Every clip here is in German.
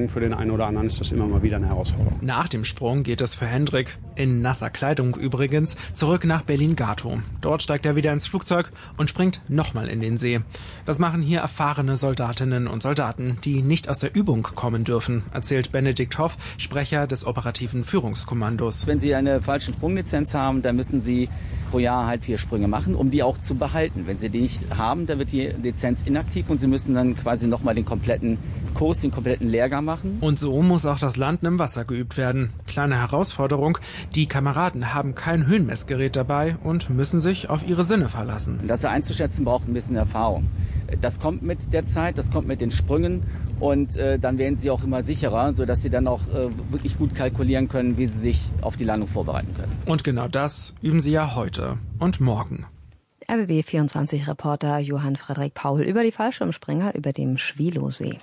denke, für den einen oder anderen ist das immer mal wieder eine Herausforderung. Nach dem Sprung geht es für Hendrik, in nasser Kleidung übrigens, zurück nach Berlin-Gatow. Dort steigt er wieder ins Flugzeug und springt nochmal in den See. Das machen hier erfahrene Soldatinnen und Soldaten, die nicht aus der Übung kommen dürfen, erzählt Benedikt Hoff, Sprecher des operativen Führungskommandos. Wenn Sie eine falsche Sprunglizenz haben, dann müssen Sie pro Jahr halt 4 Sprünge machen, um die auch zu behalten. Wenn Sie die nicht haben, dann wird die Lizenz inaktiv und Sie müssen dann quasi nochmal den kompletten Kurs, den kompletten Lehrgang machen. Und so muss auch das Landen im Wasser geübt werden. Kleine Herausforderung, die Kameraden haben kein Höhenmessgerät dabei und müssen sich auf ihre Sinne verlassen. Das einzuschätzen braucht ein bisschen Erfahrung. Das kommt mit der Zeit, das kommt mit den Sprüngen und dann werden sie auch immer sicherer, sodass sie dann auch wirklich gut kalkulieren können, wie sie sich auf die Landung vorbereiten können. Und genau das üben sie ja heute und morgen. RBB24-Reporter Johann Frederik Paul über die Fallschirmspringer über dem Schwielowsee.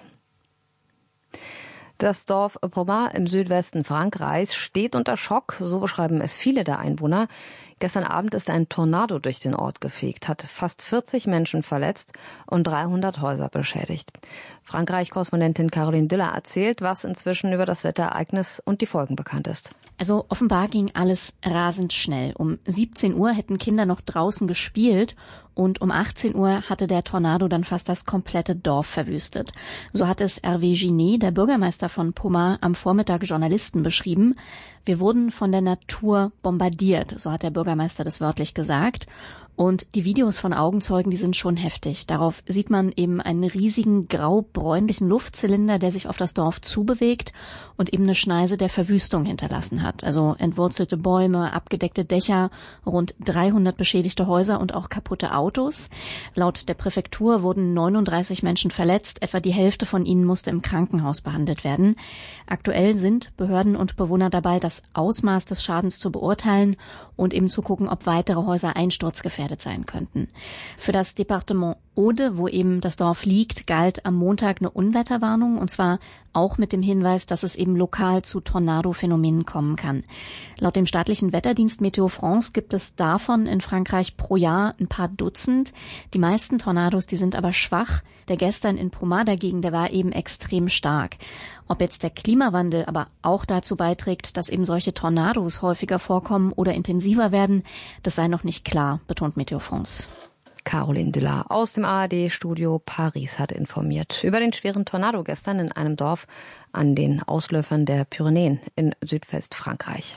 Das Dorf Pommard im Südwesten Frankreichs steht unter Schock, so beschreiben es viele der Einwohner. Gestern Abend ist ein Tornado durch den Ort gefegt, hat fast 40 Menschen verletzt und 300 Häuser beschädigt. Frankreich-Korrespondentin Caroline Düller erzählt, was inzwischen über das Wetterereignis und die Folgen bekannt ist. Also offenbar ging alles rasend schnell. Um 17 Uhr hätten Kinder noch draußen gespielt und um 18 Uhr hatte der Tornado dann fast das komplette Dorf verwüstet. So hat es Hervé Ginet, der Bürgermeister von Pommard, am Vormittag Journalisten beschrieben. Wir wurden von der Natur bombardiert, so hat der Bürgermeister das wörtlich gesagt. Und die Videos von Augenzeugen, die sind schon heftig. Darauf sieht man eben einen riesigen grau-bräunlichen Luftzylinder, der sich auf das Dorf zubewegt und eben eine Schneise der Verwüstung hinterlassen hat. Also entwurzelte Bäume, abgedeckte Dächer, rund 300 beschädigte Häuser und auch kaputte Autos. Laut der Präfektur wurden 39 Menschen verletzt. Etwa die Hälfte von ihnen musste im Krankenhaus behandelt werden. Aktuell sind Behörden und Bewohner dabei, das Ausmaß des Schadens zu beurteilen und eben zu gucken, ob weitere Häuser einsturzgefährdet sein könnten. Für das Departement Aude, wo eben das Dorf liegt, galt am Montag eine Unwetterwarnung, und zwar auch mit dem Hinweis, dass es eben lokal zu Tornado-Phänomenen kommen kann. Laut dem staatlichen Wetterdienst Météo France gibt es davon in Frankreich pro Jahr ein paar Dutzend. Die meisten Tornados, die sind aber schwach. Der gestern in Pommard dagegen, der war eben extrem stark. Ob jetzt der Klimawandel aber auch dazu beiträgt, dass eben solche Tornados häufiger vorkommen oder intensiver werden, das sei noch nicht klar, betont Météo France. Caroline Düller aus dem ARD-Studio Paris hat informiert über den schweren Tornado gestern in einem Dorf an den Ausläufern der Pyrenäen in Südwestfrankreich.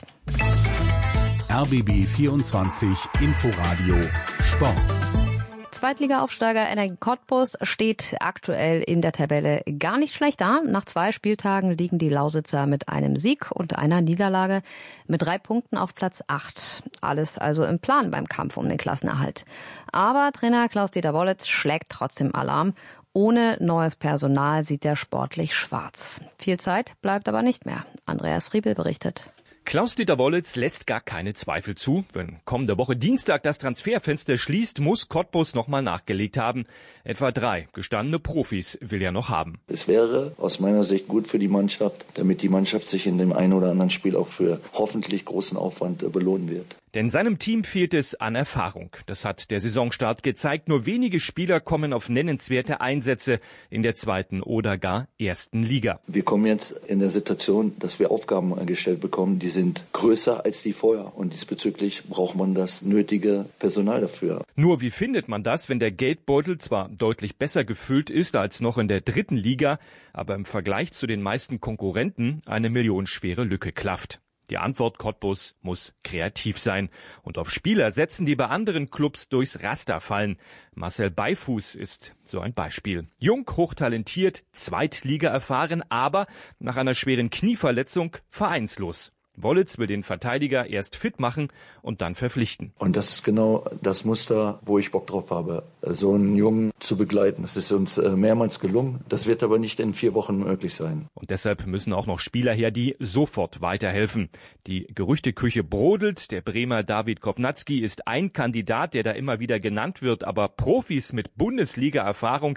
RBB 24 Inforadio Sport. Zweitliga-Aufsteiger Energie Cottbus steht aktuell in der Tabelle gar nicht schlecht da. Nach 2 Spieltagen liegen die Lausitzer mit einem Sieg und einer Niederlage mit 3 Punkten auf Platz 8. Alles also im Plan beim Kampf um den Klassenerhalt. Aber Trainer Klaus-Dieter Wollitz schlägt trotzdem Alarm. Ohne neues Personal sieht er sportlich schwarz. Viel Zeit bleibt aber nicht mehr. Andreas Friebel berichtet. Klaus-Dieter Wollitz lässt gar keine Zweifel zu. Wenn kommende Woche Dienstag das Transferfenster schließt, muss Cottbus nochmal nachgelegt haben. Etwa 3 gestandene Profis will er noch haben. Es wäre aus meiner Sicht gut für die Mannschaft, damit die Mannschaft sich in dem einen oder anderen Spiel auch für hoffentlich großen Aufwand belohnen wird. Denn seinem Team fehlt es an Erfahrung. Das hat der Saisonstart gezeigt. Nur wenige Spieler kommen auf nennenswerte Einsätze in der 2. oder gar 1. Liga. Wir kommen jetzt in der Situation, dass wir Aufgaben gestellt bekommen, die sind größer als die vorher. Und diesbezüglich braucht man das nötige Personal dafür. Nur wie findet man das, wenn der Geldbeutel zwar deutlich besser gefüllt ist als noch in der 3. Liga, aber im Vergleich zu den meisten Konkurrenten eine millionenschwere Lücke klafft? Die Antwort: Cottbus muss kreativ sein und auf Spieler setzen, die bei anderen Clubs durchs Raster fallen. Marcel Beifuß ist so ein Beispiel. Jung, hochtalentiert, Zweitliga erfahren, aber nach einer schweren Knieverletzung vereinslos. Wollitz will den Verteidiger erst fit machen und dann verpflichten. Und das ist genau das Muster, wo ich Bock drauf habe, so einen Jungen zu begleiten. Das ist uns mehrmals gelungen. Das wird aber nicht in 4 Wochen möglich sein. Und deshalb müssen auch noch Spieler her, die sofort weiterhelfen. Die Gerüchteküche brodelt. Der Bremer David Kovnatski ist ein Kandidat, der da immer wieder genannt wird. Aber Profis mit Bundesliga-Erfahrung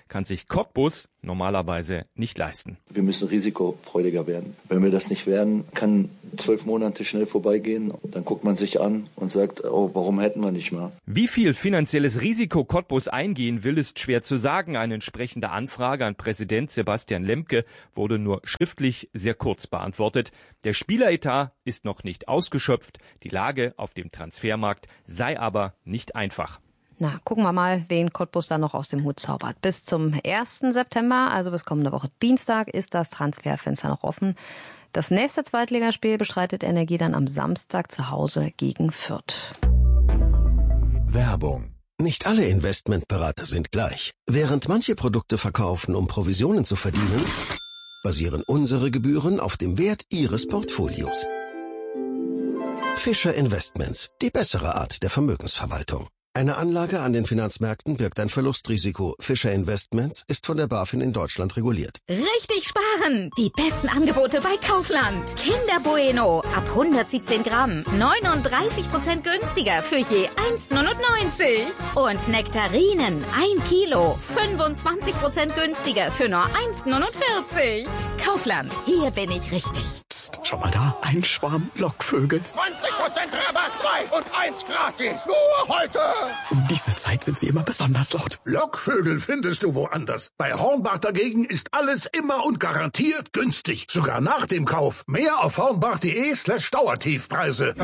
kann sich Cottbus normalerweise nicht leisten. Wir müssen risikofreudiger werden. Wenn wir das nicht werden, kann 12 Monate schnell vorbeigehen. Dann guckt man sich an und sagt, oh, warum hätten wir nicht mal? Wie viel finanzielles Risiko Cottbus eingehen will, ist schwer zu sagen. Eine entsprechende Anfrage an Präsident Sebastian Lemke wurde nur schriftlich sehr kurz beantwortet. Der Spieleretat ist noch nicht ausgeschöpft. Die Lage auf dem Transfermarkt sei aber nicht einfach. Na, gucken wir mal, wen Cottbus da noch aus dem Hut zaubert. Bis zum 1. September, also bis kommende Woche Dienstag, ist das Transferfenster noch offen. Das nächste Zweitligaspiel bestreitet Energie dann am Samstag zu Hause gegen Fürth. Werbung. Nicht alle Investmentberater sind gleich. Während manche Produkte verkaufen, um Provisionen zu verdienen, basieren unsere Gebühren auf dem Wert Ihres Portfolios. Fischer Investments, die bessere Art der Vermögensverwaltung. Eine Anlage an den Finanzmärkten birgt ein Verlustrisiko. Fischer Investments ist von der BaFin in Deutschland reguliert. Richtig sparen! Die besten Angebote bei Kaufland. Kinder Bueno ab 117 Gramm. 39% günstiger für je 1,99. Und Nektarinen 1 Kilo. 25% günstiger für nur 1,49. Kaufland, hier bin ich richtig. Psst, schau mal da, ein Schwarm Lockvögel. 20% Rabatt, 2 und 1 gratis. Nur heute! Um diese Zeit sind sie immer besonders laut. Lockvögel findest du woanders. Bei Hornbach dagegen ist alles immer und garantiert günstig. Sogar nach dem Kauf. Mehr auf hornbach.de/Dauertiefpreise.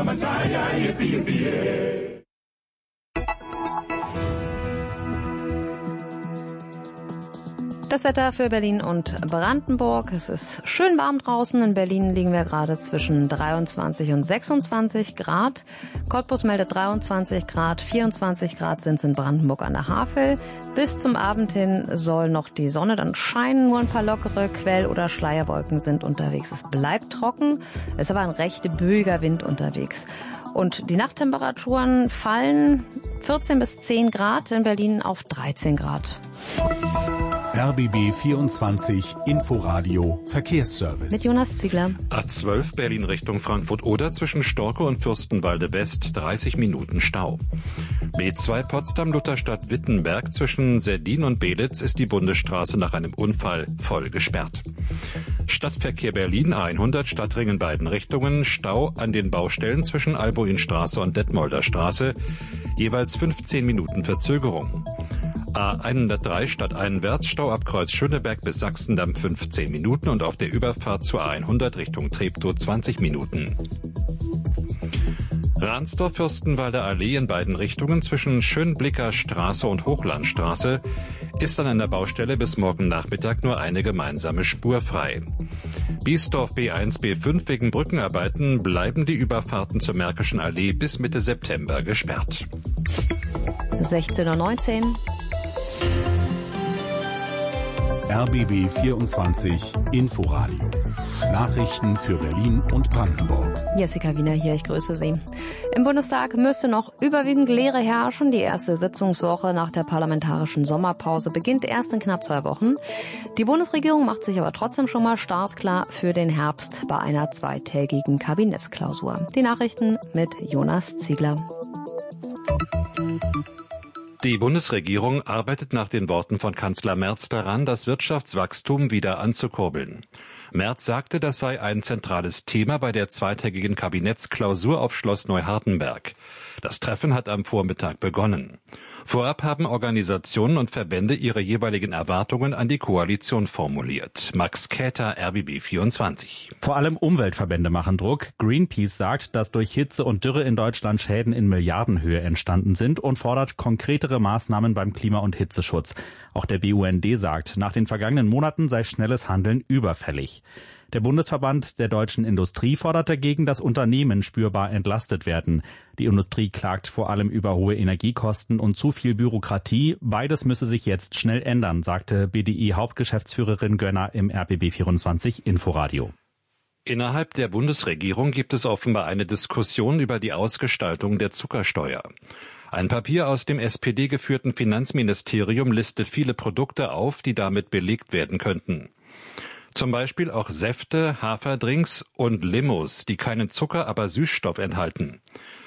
Das Wetter für Berlin und Brandenburg. Es ist schön warm draußen. In Berlin liegen wir gerade zwischen 23 und 26 Grad. Cottbus meldet 23 Grad, 24 Grad sind es in Brandenburg an der Havel. Bis zum Abend hin soll noch die Sonne dann scheinen. Nur ein paar lockere Quell- oder Schleierwolken sind unterwegs. Es bleibt trocken, es ist aber ein recht böiger Wind unterwegs. Und die Nachttemperaturen fallen 14 bis 10 Grad, in Berlin auf 13 Grad. RBB 24 Inforadio Verkehrsservice. Mit Jonas Ziegler. A12 Berlin Richtung Frankfurt-Oder zwischen Storke und Fürstenwalde West 30 Minuten Stau. B2 Potsdam-Lutherstadt-Wittenberg zwischen Seldin und Belitz ist die Bundesstraße nach einem Unfall voll gesperrt. Stadtverkehr Berlin A100 Stadtring in beiden Richtungen, Stau an den Baustellen zwischen Albuinstraße und Detmolder Straße, jeweils 15 Minuten Verzögerung. A103 stadteinwärts, Stau ab Kreuz Schöneberg bis Sachsendamm 15 Minuten und auf der Überfahrt zur A100 Richtung Treptow 20 Minuten. Ransdorf-Fürstenwalder Allee in beiden Richtungen zwischen Schönblicker Straße und Hochlandstraße ist an einer Baustelle bis morgen Nachmittag nur eine gemeinsame Spur frei. Biesdorf B1, B5 wegen Brückenarbeiten bleiben die Überfahrten zur Märkischen Allee bis Mitte September gesperrt. 16:19 Uhr. RBB 24 Inforadio. Nachrichten für Berlin und Brandenburg. Jessica Wiener hier, ich grüße Sie. Im Bundestag müsste noch überwiegend Leere herrschen. Die erste Sitzungswoche nach der parlamentarischen Sommerpause beginnt erst in knapp 2 Wochen. Die Bundesregierung macht sich aber trotzdem schon mal startklar für den Herbst bei einer 2-tägigen Kabinettsklausur. Die Nachrichten mit Jonas Ziegler. Die Bundesregierung arbeitet nach den Worten von Kanzler Merz daran, das Wirtschaftswachstum wieder anzukurbeln. Merz sagte, das sei ein zentrales Thema bei der 2-tägigen Kabinettsklausur auf Schloss Neuhardenberg. Das Treffen hat am Vormittag begonnen. Vorab haben Organisationen und Verbände ihre jeweiligen Erwartungen an die Koalition formuliert. Max Käter, RBB 24. Vor allem Umweltverbände machen Druck. Greenpeace sagt, dass durch Hitze und Dürre in Deutschland Schäden in Milliardenhöhe entstanden sind und fordert konkretere Maßnahmen beim Klima- und Hitzeschutz. Auch der BUND sagt, nach den vergangenen Monaten sei schnelles Handeln überfällig. Der Bundesverband der deutschen Industrie fordert dagegen, dass Unternehmen spürbar entlastet werden. Die Industrie klagt vor allem über hohe Energiekosten und zu viel Bürokratie. Beides müsse sich jetzt schnell ändern, sagte BDI-Hauptgeschäftsführerin Gönner im RBB24 Inforadio. Innerhalb der Bundesregierung gibt es offenbar eine Diskussion über die Ausgestaltung der Zuckersteuer. Ein Papier aus dem SPD-geführten Finanzministerium listet viele Produkte auf, die damit belegt werden könnten. Zum Beispiel auch Säfte, Haferdrinks und Limos, die keinen Zucker, aber Süßstoff enthalten.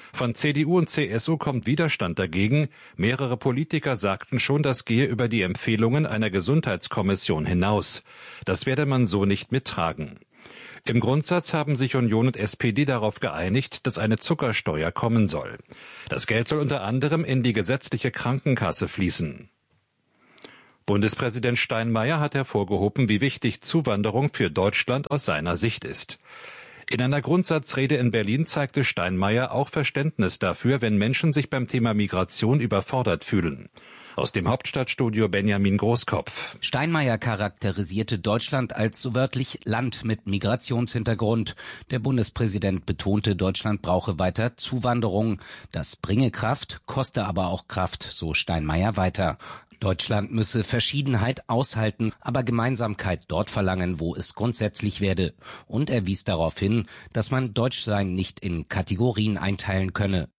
Von CDU und CSU kommt Widerstand dagegen. Mehrere Politiker sagten schon, das gehe über die Empfehlungen einer Gesundheitskommission hinaus. Das werde man so nicht mittragen. Im Grundsatz haben sich Union und SPD darauf geeinigt, dass eine Zuckersteuer kommen soll. Das Geld soll unter anderem in die gesetzliche Krankenkasse fließen. Bundespräsident Steinmeier hat hervorgehoben, wie wichtig Zuwanderung für Deutschland aus seiner Sicht ist. In einer Grundsatzrede in Berlin zeigte Steinmeier auch Verständnis dafür, wenn Menschen sich beim Thema Migration überfordert fühlen. Aus dem Hauptstadtstudio Benjamin Großkopf. Steinmeier charakterisierte Deutschland als so wörtlich Land mit Migrationshintergrund. Der Bundespräsident betonte, Deutschland brauche weiter Zuwanderung. Das bringe Kraft, koste aber auch Kraft, so Steinmeier weiter. Deutschland müsse Verschiedenheit aushalten, aber Gemeinsamkeit dort verlangen, wo es grundsätzlich werde. Und er wies darauf hin, dass man Deutschsein nicht in Kategorien einteilen könne.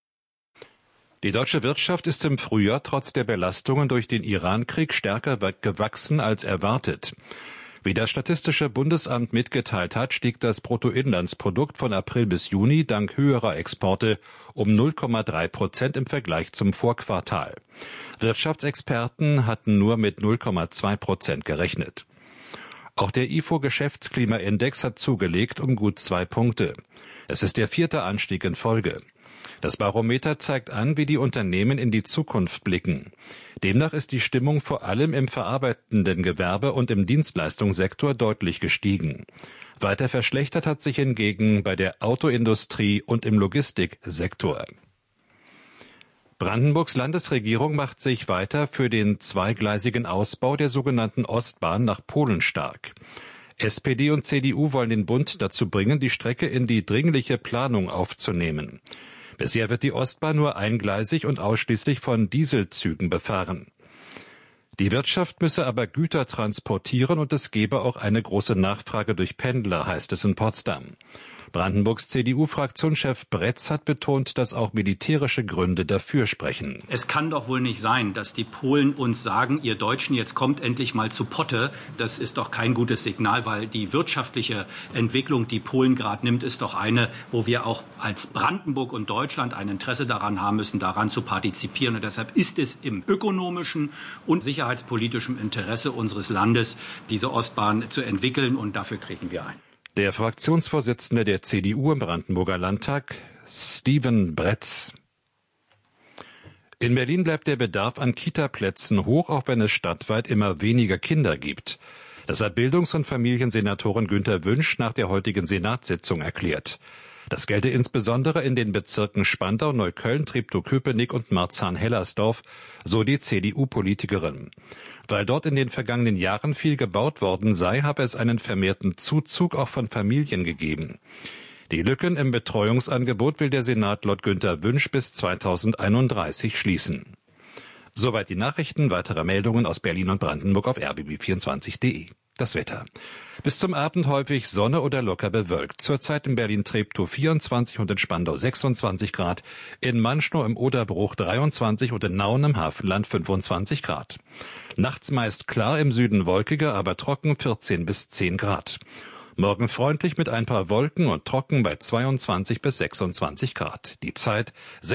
Die deutsche Wirtschaft ist im Frühjahr trotz der Belastungen durch den Iran-Krieg stärker gewachsen als erwartet. Wie das Statistische Bundesamt mitgeteilt hat, stieg das Bruttoinlandsprodukt von April bis Juni dank höherer Exporte um 0,3% im Vergleich zum Vorquartal. Wirtschaftsexperten hatten nur mit 0,2% gerechnet. Auch der IFO-Geschäftsklimaindex hat zugelegt um gut 2 Punkte. Es ist der 4. Anstieg in Folge. Das Barometer zeigt an, wie die Unternehmen in die Zukunft blicken. Demnach ist die Stimmung vor allem im verarbeitenden Gewerbe und im Dienstleistungssektor deutlich gestiegen. Weiter verschlechtert hat sich hingegen bei der Autoindustrie und im Logistiksektor. Brandenburgs Landesregierung macht sich weiter für den zweigleisigen Ausbau der sogenannten Ostbahn nach Polen stark. SPD und CDU wollen den Bund dazu bringen, die Strecke in die dringliche Planung aufzunehmen. Bisher wird die Ostbahn nur eingleisig und ausschließlich von Dieselzügen befahren. Die Wirtschaft müsse aber Güter transportieren und es gebe auch eine große Nachfrage durch Pendler, heißt es in Potsdam. Brandenburgs CDU-Fraktionschef Bretz hat betont, dass auch militärische Gründe dafür sprechen. Es kann doch wohl nicht sein, dass die Polen uns sagen, ihr Deutschen, jetzt kommt endlich mal zu Potte. Das ist doch kein gutes Signal, weil die wirtschaftliche Entwicklung, die Polen gerade nimmt, ist doch eine, wo wir auch als Brandenburg und Deutschland ein Interesse daran haben müssen, daran zu partizipieren. Und deshalb ist es im ökonomischen und sicherheitspolitischen Interesse unseres Landes, diese Ostbahn zu entwickeln, und dafür treten wir ein. Der Fraktionsvorsitzende der CDU im Brandenburger Landtag, Steven Bretz. In Berlin bleibt der Bedarf an Kita-Plätzen hoch, auch wenn es stadtweit immer weniger Kinder gibt. Das hat Bildungs- und Familiensenatorin Günter Wünsch nach der heutigen Senatssitzung erklärt. Das gelte insbesondere in den Bezirken Spandau, Neukölln, Treptow-Köpenick und Marzahn-Hellersdorf, so die CDU-Politikerin. Weil dort in den vergangenen Jahren viel gebaut worden sei, habe es einen vermehrten Zuzug auch von Familien gegeben. Die Lücken im Betreuungsangebot will der Senat laut Günter Wünsch bis 2031 schließen. Soweit die Nachrichten. Weitere Meldungen aus Berlin und Brandenburg auf rbb24.de. Das Wetter. Bis zum Abend häufig Sonne oder locker bewölkt. Zurzeit in Berlin-Treptow 24 und in Spandau 26 Grad, in Manschnow im Oderbruch 23 und in Nauen im Hafenland 25 Grad. Nachts meist klar, im Süden wolkiger, aber trocken 14 bis 10 Grad. Morgen freundlich mit ein paar Wolken und trocken bei 22 bis 26 Grad. Die Zeit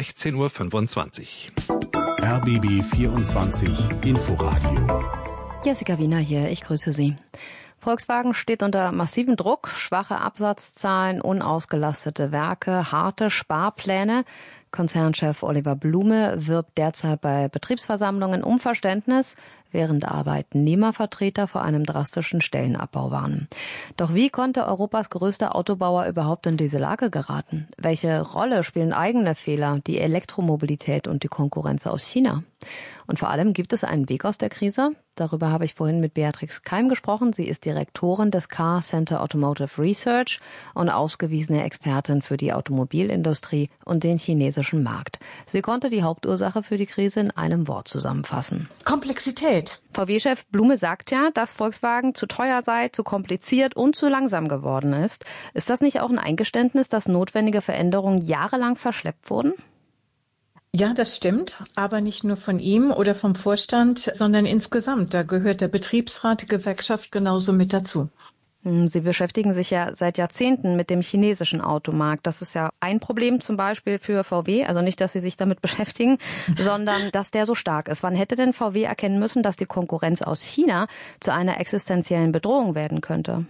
16:25 Uhr. RBB 24 Inforadio. Jessica Wiener hier, ich grüße Sie. Volkswagen steht unter massivem Druck, schwache Absatzzahlen, unausgelastete Werke, harte Sparpläne. Konzernchef Oliver Blume wirbt derzeit bei Betriebsversammlungen um Verständnis, während Arbeitnehmervertreter vor einem drastischen Stellenabbau warnen. Doch wie konnte Europas größter Autobauer überhaupt in diese Lage geraten? Welche Rolle spielen eigene Fehler, die Elektromobilität und die Konkurrenz aus China? Und vor allem, gibt es einen Weg aus der Krise? Darüber habe ich vorhin mit Beatrix Keim gesprochen. Sie ist Direktorin des Car Center Automotive Research und ausgewiesene Expertin für die Automobilindustrie und den chinesischen Markt. Sie konnte die Hauptursache für die Krise in einem Wort zusammenfassen. Komplexität. VW-Chef Blume sagt ja, dass Volkswagen zu teuer sei, zu kompliziert und zu langsam geworden ist. Ist das nicht auch ein Eingeständnis, dass notwendige Veränderungen jahrelang verschleppt wurden? Ja, das stimmt, aber nicht nur von ihm oder vom Vorstand, sondern insgesamt. Da gehört der Betriebsrat, die Gewerkschaft genauso mit dazu. Sie beschäftigen sich ja seit Jahrzehnten mit dem chinesischen Automarkt. Das ist ja ein Problem zum Beispiel für VW. Also nicht, dass Sie sich damit beschäftigen, sondern dass der so stark ist. Wann hätte denn VW erkennen müssen, dass die Konkurrenz aus China zu einer existenziellen Bedrohung werden könnte?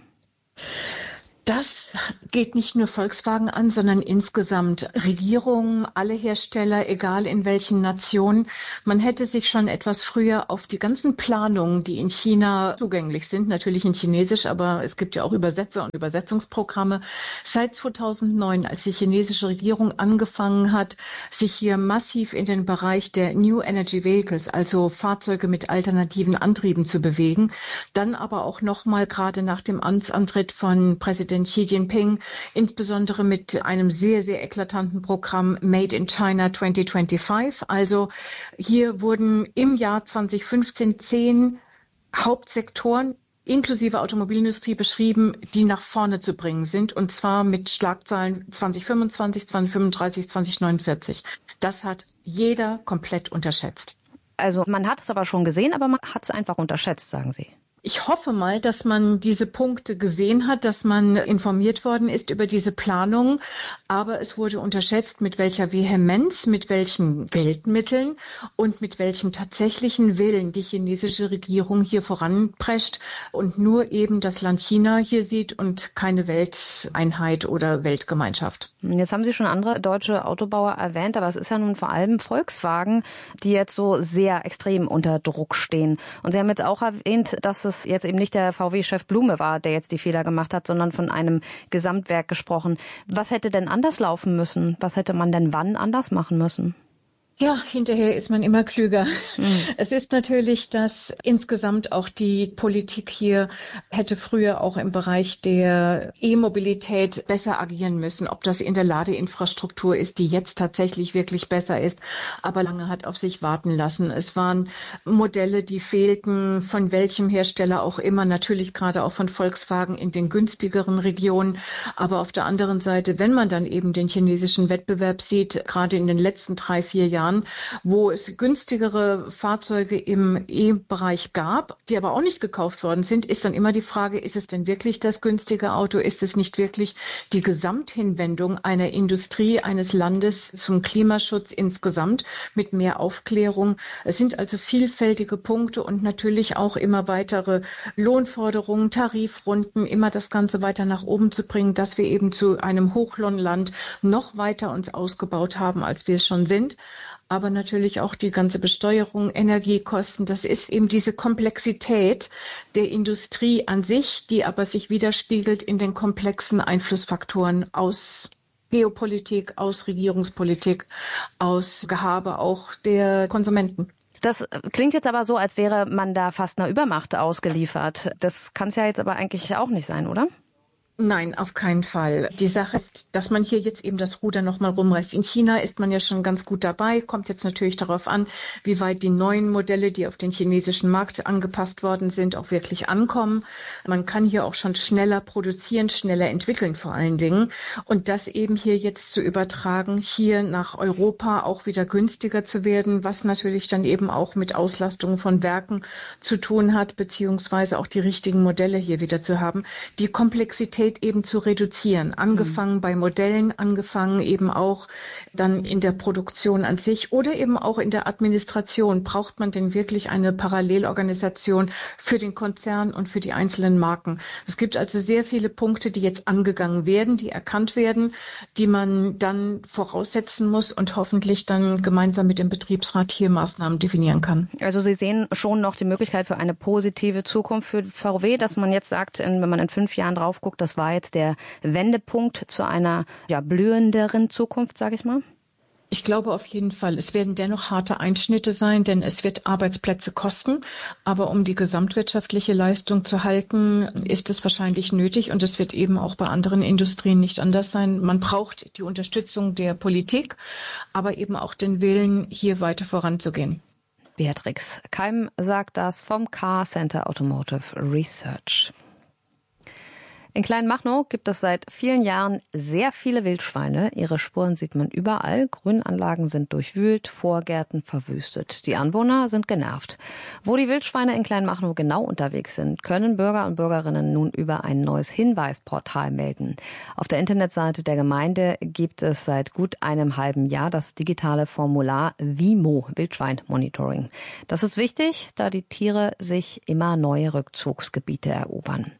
Das geht nicht nur Volkswagen an, sondern insgesamt Regierungen, alle Hersteller, egal in welchen Nationen. Man hätte sich schon etwas früher auf die ganzen Planungen, die in China zugänglich sind, natürlich in Chinesisch, aber es gibt ja auch Übersetzer und Übersetzungsprogramme. Seit 2009, als die chinesische Regierung angefangen hat, sich hier massiv in den Bereich der New Energy Vehicles, also Fahrzeuge mit alternativen Antrieben zu bewegen, dann aber auch nochmal gerade nach dem Amtsantritt von Präsident Xi Jinping, insbesondere mit einem sehr, sehr eklatanten Programm Made in China 2025. Also hier wurden im Jahr 2015 10 Hauptsektoren inklusive Automobilindustrie beschrieben, die nach vorne zu bringen sind, und zwar mit Schlagzahlen 2025, 2035, 2049. Das hat jeder komplett unterschätzt. Also man hat es aber schon gesehen, aber man hat es einfach unterschätzt, sagen Sie. Ich hoffe mal, dass man diese Punkte gesehen hat, dass man informiert worden ist über diese Planung. Aber es wurde unterschätzt, mit welcher Vehemenz, mit welchen Geldmitteln und mit welchem tatsächlichen Willen die chinesische Regierung hier voranprescht und nur eben das Land China hier sieht und keine Welteinheit oder Weltgemeinschaft. Jetzt haben Sie schon andere deutsche Autobauer erwähnt, aber es ist ja nun vor allem Volkswagen, die jetzt so sehr extrem unter Druck stehen. Und Sie haben jetzt auch erwähnt, dass es jetzt eben nicht der VW-Chef Blume war, der jetzt die Fehler gemacht hat, sondern von einem Gesamtwerk gesprochen. Was hätte denn anders laufen müssen? Was hätte man denn wann anders machen müssen? Ja, hinterher ist man immer klüger. Es ist natürlich, dass insgesamt auch die Politik hier hätte früher auch im Bereich der E-Mobilität besser agieren müssen. Ob das in der Ladeinfrastruktur ist, die jetzt tatsächlich wirklich besser ist, aber lange hat auf sich warten lassen. Es waren Modelle, die fehlten, von welchem Hersteller auch immer, natürlich gerade auch von Volkswagen in den günstigeren Regionen. Aber auf der anderen Seite, wenn man dann eben den chinesischen Wettbewerb sieht, gerade in den letzten 3-4 Jahren, wo es günstigere Fahrzeuge im E-Bereich gab, die aber auch nicht gekauft worden sind, ist dann immer die Frage, ist es denn wirklich das günstige Auto? Ist es nicht wirklich die Gesamthinwendung einer Industrie, eines Landes zum Klimaschutz insgesamt mit mehr Aufklärung? Es sind also vielfältige Punkte und natürlich auch immer weitere Lohnforderungen, Tarifrunden, immer das Ganze weiter nach oben zu bringen, dass wir eben zu einem Hochlohnland noch weiter uns ausgebaut haben, als wir es schon sind. Aber natürlich auch die ganze Besteuerung, Energiekosten. Das ist eben diese Komplexität der Industrie an sich, die aber sich widerspiegelt in den komplexen Einflussfaktoren aus Geopolitik, aus Regierungspolitik, aus Gehabe auch der Konsumenten. Das klingt jetzt aber so, als wäre man da fast einer Übermacht ausgeliefert. Das kann es ja jetzt aber eigentlich auch nicht sein, oder? Nein, auf keinen Fall. Die Sache ist, dass man hier jetzt eben das Ruder nochmal rumreißt. In China ist man ja schon ganz gut dabei, kommt jetzt natürlich darauf an, wie weit die neuen Modelle, die auf den chinesischen Markt angepasst worden sind, auch wirklich ankommen. Man kann hier auch schon schneller produzieren, schneller entwickeln vor allen Dingen. Und das eben hier jetzt zu übertragen, hier nach Europa auch wieder günstiger zu werden, was natürlich dann eben auch mit Auslastung von Werken zu tun hat, beziehungsweise auch die richtigen Modelle hier wieder zu haben. Die Komplexität eben zu reduzieren, angefangen bei Modellen, angefangen eben auch dann in der Produktion an sich oder eben auch in der Administration. Braucht man denn wirklich eine Parallelorganisation für den Konzern und für die einzelnen Marken? Es gibt also sehr viele Punkte, die jetzt angegangen werden, die erkannt werden, die man dann voraussetzen muss und hoffentlich dann gemeinsam mit dem Betriebsrat hier Maßnahmen definieren kann. Also Sie sehen schon noch die Möglichkeit für eine positive Zukunft für VW, dass man jetzt sagt, wenn man in 5 Jahren drauf guckt, das war jetzt der Wendepunkt zu einer blühenderen Zukunft, sage ich mal? Ich glaube auf jeden Fall. Es werden dennoch harte Einschnitte sein, denn es wird Arbeitsplätze kosten. Aber um die gesamtwirtschaftliche Leistung zu halten, ist es wahrscheinlich nötig. Und es wird eben auch bei anderen Industrien nicht anders sein. Man braucht die Unterstützung der Politik, aber eben auch den Willen, hier weiter voranzugehen. Beatrix Keim sagt das vom Car Center Automotive Research. In Kleinmachnow gibt es seit vielen Jahren sehr viele Wildschweine. Ihre Spuren sieht man überall. Grünanlagen sind durchwühlt, Vorgärten verwüstet. Die Anwohner sind genervt. Wo die Wildschweine in Kleinmachnow genau unterwegs sind, können Bürger und Bürgerinnen nun über ein neues Hinweisportal melden. Auf der Internetseite der Gemeinde gibt es seit gut einem halben Jahr das digitale Formular WIMO, Wildschwein-Monitoring. Das ist wichtig, da die Tiere sich immer neue Rückzugsgebiete erobern.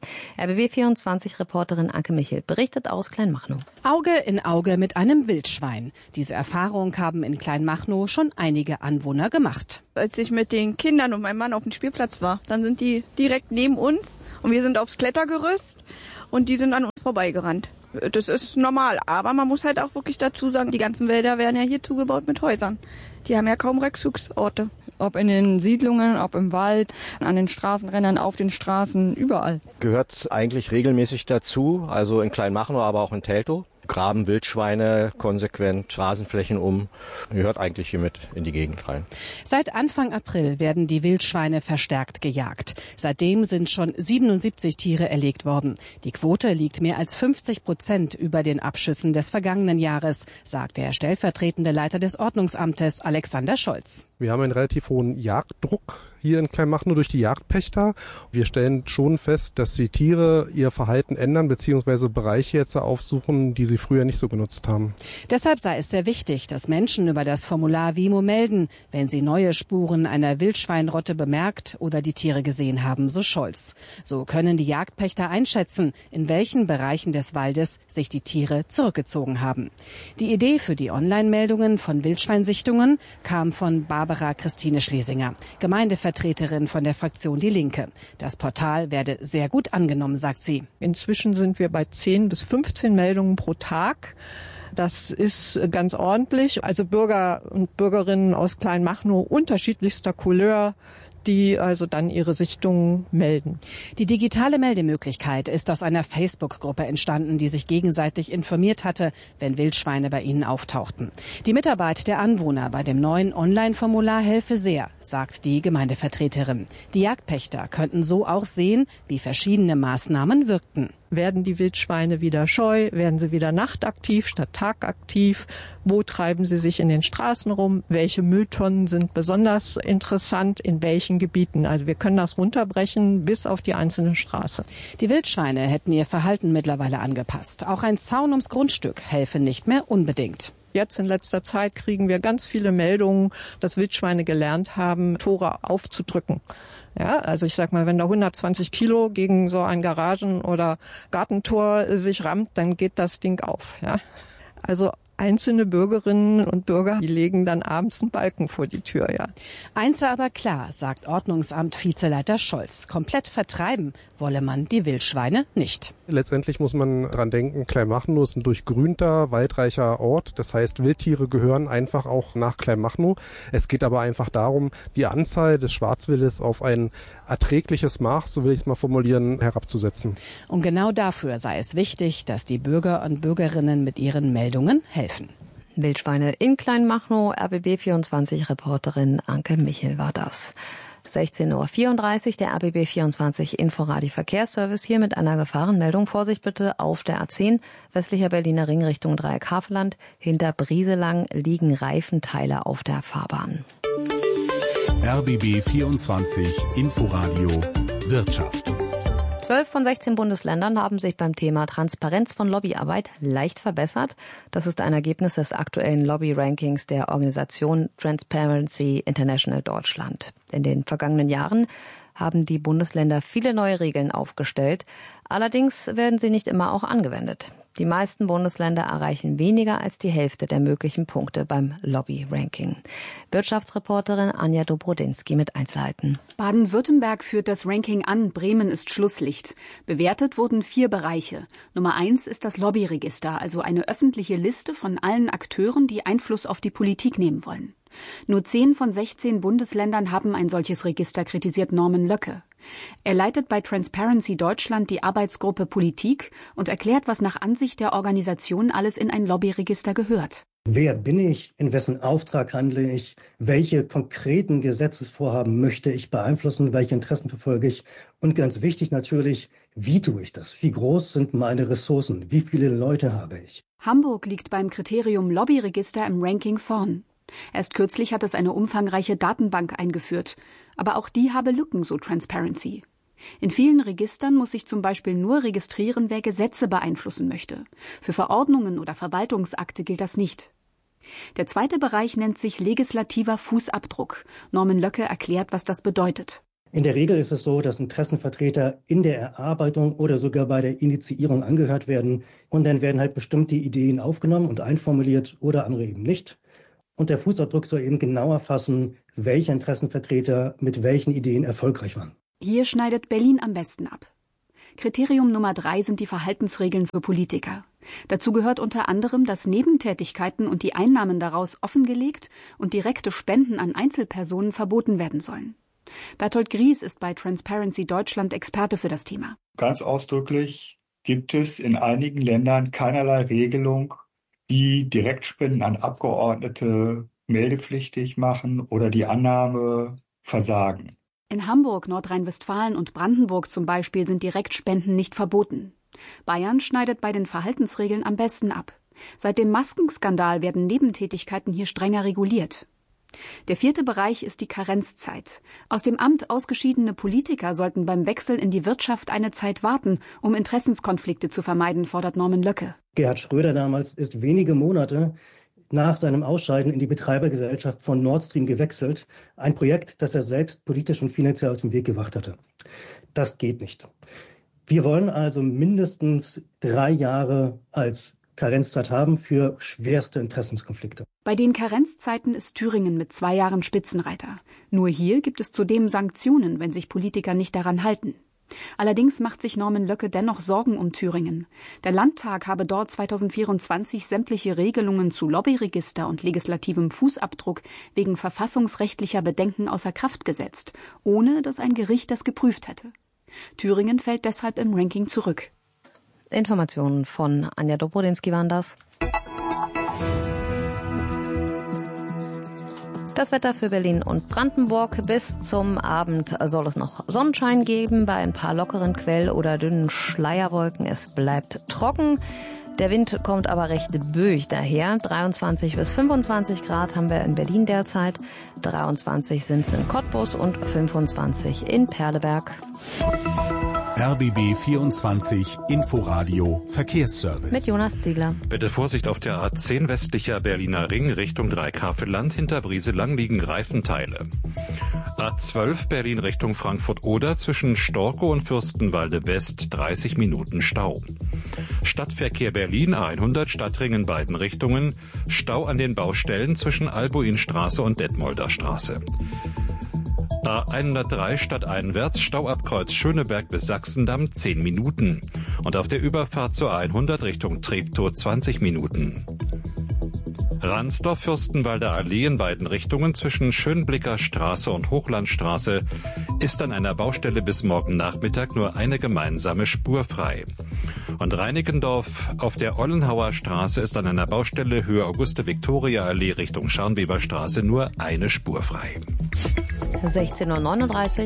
RBB24-Reporterin Anke Michel berichtet aus Kleinmachnow. Auge in Auge mit einem Wildschwein. Diese Erfahrung haben in Kleinmachnow schon einige Anwohner gemacht. Als ich mit den Kindern und meinem Mann auf dem Spielplatz war, dann sind die direkt neben uns und wir sind aufs Klettergerüst und die sind an uns vorbeigerannt. Das ist normal, aber man muss halt auch wirklich dazu sagen, die ganzen Wälder werden ja hier zugebaut mit Häusern. Die haben ja kaum Rückzugsorte. Ob in den Siedlungen, ob im Wald, an den Straßenrändern, auf den Straßen, überall. Gehört eigentlich regelmäßig dazu, also in Kleinmachnow, aber auch in Teltow. Graben Wildschweine konsequent, Rasenflächen um, gehört eigentlich hier mit in die Gegend rein. Seit Anfang April werden die Wildschweine verstärkt gejagt. Seitdem sind schon 77 Tiere erlegt worden. Die Quote liegt mehr als 50% über den Abschüssen des vergangenen Jahres, sagt der stellvertretende Leiter des Ordnungsamtes Alexander Scholz. Wir haben einen relativ hohen Jagddruck hier in Kleinmachnow durch die Jagdpächter. Wir stellen schon fest, dass die Tiere ihr Verhalten ändern bzw. Bereiche jetzt aufsuchen, die sie früher nicht so genutzt haben. Deshalb sei es sehr wichtig, dass Menschen über das Formular WIMO melden, wenn sie neue Spuren einer Wildschweinrotte bemerkt oder die Tiere gesehen haben, so Scholz. So können die Jagdpächter einschätzen, in welchen Bereichen des Waldes sich die Tiere zurückgezogen haben. Die Idee für die Online-Meldungen von Wildschweinsichtungen kam von Barbara Christine Schlesinger, Gemeindevertreterin von der Fraktion Die Linke. Das Portal werde sehr gut angenommen, sagt sie. Inzwischen sind wir bei 10 bis 15 Meldungen pro Tag. Das ist ganz ordentlich. Also Bürger und Bürgerinnen aus Kleinmachnow unterschiedlichster Couleur, die also dann ihre Sichtungen melden. Die digitale Meldemöglichkeit ist aus einer Facebook-Gruppe entstanden, die sich gegenseitig informiert hatte, wenn Wildschweine bei ihnen auftauchten. Die Mitarbeit der Anwohner bei dem neuen Online-Formular helfe sehr, sagt die Gemeindevertreterin. Die Jagdpächter könnten so auch sehen, wie verschiedene Maßnahmen wirkten. Werden die Wildschweine wieder scheu? Werden sie wieder nachtaktiv statt tagaktiv? Wo treiben sie sich in den Straßen rum? Welche Mülltonnen sind besonders interessant? In welchen Gebieten? Also wir können das runterbrechen bis auf die einzelne Straße. Die Wildschweine hätten ihr Verhalten mittlerweile angepasst. Auch ein Zaun ums Grundstück helfe nicht mehr unbedingt. Jetzt in letzter Zeit kriegen wir ganz viele Meldungen, dass Wildschweine gelernt haben, Tore aufzudrücken. Ja, also ich sag mal, wenn da 120 Kilo gegen so ein Garagen- oder Gartentor sich rammt, dann geht das Ding auf. Ja, also einzelne Bürgerinnen und Bürger, die legen dann abends einen Balken vor die Tür, ja. Eins aber klar, sagt Ordnungsamt-Vizeleiter Scholz. Komplett vertreiben wolle man die Wildschweine nicht. Letztendlich muss man dran denken, Kleinmachnow ist ein durchgrünter, waldreicher Ort. Das heißt, Wildtiere gehören einfach auch nach Kleinmachnow. Es geht aber einfach darum, die Anzahl des Schwarzwildes auf ein erträgliches Maß, so will ich es mal formulieren, herabzusetzen. Und genau dafür sei es wichtig, dass die Bürger und Bürgerinnen mit ihren Meldungen helfen. Wildschweine in Kleinmachnow, RBB24-Reporterin Anke Michel war das. 16:34 Uhr, der RBB24 Inforadio Verkehrsservice hier mit einer Gefahrenmeldung. Vorsicht bitte auf der A10, westlicher Berliner Ring Richtung Dreieck Havelland. Hinter Brieselang liegen Reifenteile auf der Fahrbahn. RBB24 Inforadio Wirtschaft. 12 von 16 Bundesländern haben sich beim Thema Transparenz von Lobbyarbeit leicht verbessert. Das ist ein Ergebnis des aktuellen Lobby-Rankings der Organisation Transparency International Deutschland. In den vergangenen Jahren haben die Bundesländer viele neue Regeln aufgestellt. Allerdings werden sie nicht immer auch angewendet. Die meisten Bundesländer erreichen weniger als die Hälfte der möglichen Punkte beim Lobby-Ranking. Wirtschaftsreporterin Anja Dobrodinsky mit Einzelheiten. Baden-Württemberg führt das Ranking an, Bremen ist Schlusslicht. Bewertet wurden 4 Bereiche. Nummer 1 ist das Lobbyregister, also eine öffentliche Liste von allen Akteuren, die Einfluss auf die Politik nehmen wollen. Nur 10 von 16 Bundesländern haben ein solches Register, kritisiert Norman Löcke. Er leitet bei Transparency Deutschland die Arbeitsgruppe Politik und erklärt, was nach Ansicht der Organisation alles in ein Lobbyregister gehört. Wer bin ich? In wessen Auftrag handle ich? Welche konkreten Gesetzesvorhaben möchte ich beeinflussen? Welche Interessen verfolge ich? Und ganz wichtig natürlich, Wie tue ich das? Wie groß sind meine Ressourcen? Wie viele Leute habe ich? Hamburg liegt beim Kriterium Lobbyregister im Ranking vorn. Erst kürzlich hat es eine umfangreiche Datenbank eingeführt. Aber auch die habe Lücken, so Transparency. In vielen Registern muss sich zum Beispiel nur registrieren, wer Gesetze beeinflussen möchte. Für Verordnungen oder Verwaltungsakte gilt das nicht. Der zweite Bereich nennt sich legislativer Fußabdruck. Norman Löcke erklärt, was das bedeutet. In der Regel ist es so, dass Interessenvertreter in der Erarbeitung oder sogar bei der Initiierung angehört werden. Und dann werden halt bestimmte Ideen aufgenommen und einformuliert oder andere eben nicht. Und der Fußabdruck soll eben genau erfassen, welche Interessenvertreter mit welchen Ideen erfolgreich waren. Hier schneidet Berlin am besten ab. Kriterium Nummer 3 sind die Verhaltensregeln für Politiker. Dazu gehört unter anderem, dass Nebentätigkeiten und die Einnahmen daraus offengelegt und direkte Spenden an Einzelpersonen verboten werden sollen. Bertolt Gries ist bei Transparency Deutschland Experte für das Thema. Ganz ausdrücklich gibt es in einigen Ländern keinerlei Regelung, die Direktspenden an Abgeordnete meldepflichtig machen oder die Annahme versagen. In Hamburg, Nordrhein-Westfalen und Brandenburg zum Beispiel sind Direktspenden nicht verboten. Bayern schneidet bei den Verhaltensregeln am besten ab. Seit dem Maskenskandal werden Nebentätigkeiten hier strenger reguliert. Der vierte Bereich ist die Karenzzeit. Aus dem Amt ausgeschiedene Politiker sollten beim Wechsel in die Wirtschaft eine Zeit warten, um Interessenskonflikte zu vermeiden, fordert Norman Löcke. Gerhard Schröder damals ist wenige Monate nach seinem Ausscheiden in die Betreibergesellschaft von Nord Stream gewechselt. Ein Projekt, das er selbst politisch und finanziell aus dem Weg gebracht hatte. Das geht nicht. Wir wollen also mindestens 3 Jahre als Karenzzeit haben für schwerste Interessenskonflikte. Bei den Karenzzeiten ist Thüringen mit 2 Jahren Spitzenreiter. Nur hier gibt es zudem Sanktionen, wenn sich Politiker nicht daran halten. Allerdings macht sich Norman Löcke dennoch Sorgen um Thüringen. Der Landtag habe dort 2024 sämtliche Regelungen zu Lobbyregister und legislativem Fußabdruck wegen verfassungsrechtlicher Bedenken außer Kraft gesetzt, ohne dass ein Gericht das geprüft hätte. Thüringen fällt deshalb im Ranking zurück. Informationen von Anja Dobrodinsky waren das. Das Wetter für Berlin und Brandenburg. Bis zum Abend soll es noch Sonnenschein geben, bei ein paar lockeren Quell- oder dünnen Schleierwolken. Es bleibt trocken. Der Wind kommt aber recht böig daher. 23 bis 25 Grad haben wir in Berlin derzeit. 23 sind es in Cottbus und 25 in Perleberg. RBB 24 Inforadio Verkehrsservice. Mit Jonas Ziegler. Bitte Vorsicht auf der A10 westlicher Berliner Ring Richtung Dreikafelland. Hinter Brieselang liegen Reifenteile. A12 Berlin Richtung Frankfurt-Oder zwischen Storkow und Fürstenwalde West 30 Minuten Stau. Stadtverkehr Berlin A100 Stadtring in beiden Richtungen. Stau an den Baustellen zwischen Albuinstraße und Detmolder Straße. A103 stadteinwärts, Stau ab Kreuz Schöneberg bis Sachsendamm 10 Minuten. Und auf der Überfahrt zur A100 Richtung Treptow 20 Minuten. Ransdorf-Fürstenwalder Allee in beiden Richtungen zwischen Schönblicker Straße und Hochlandstraße ist an einer Baustelle bis morgen Nachmittag nur eine gemeinsame Spur frei. Und Reinickendorf auf der Ollenhauer Straße ist an einer Baustelle Höhe Auguste-Viktoria-Allee Richtung Scharnweberstraße nur eine Spur frei. 16:39 Uhr.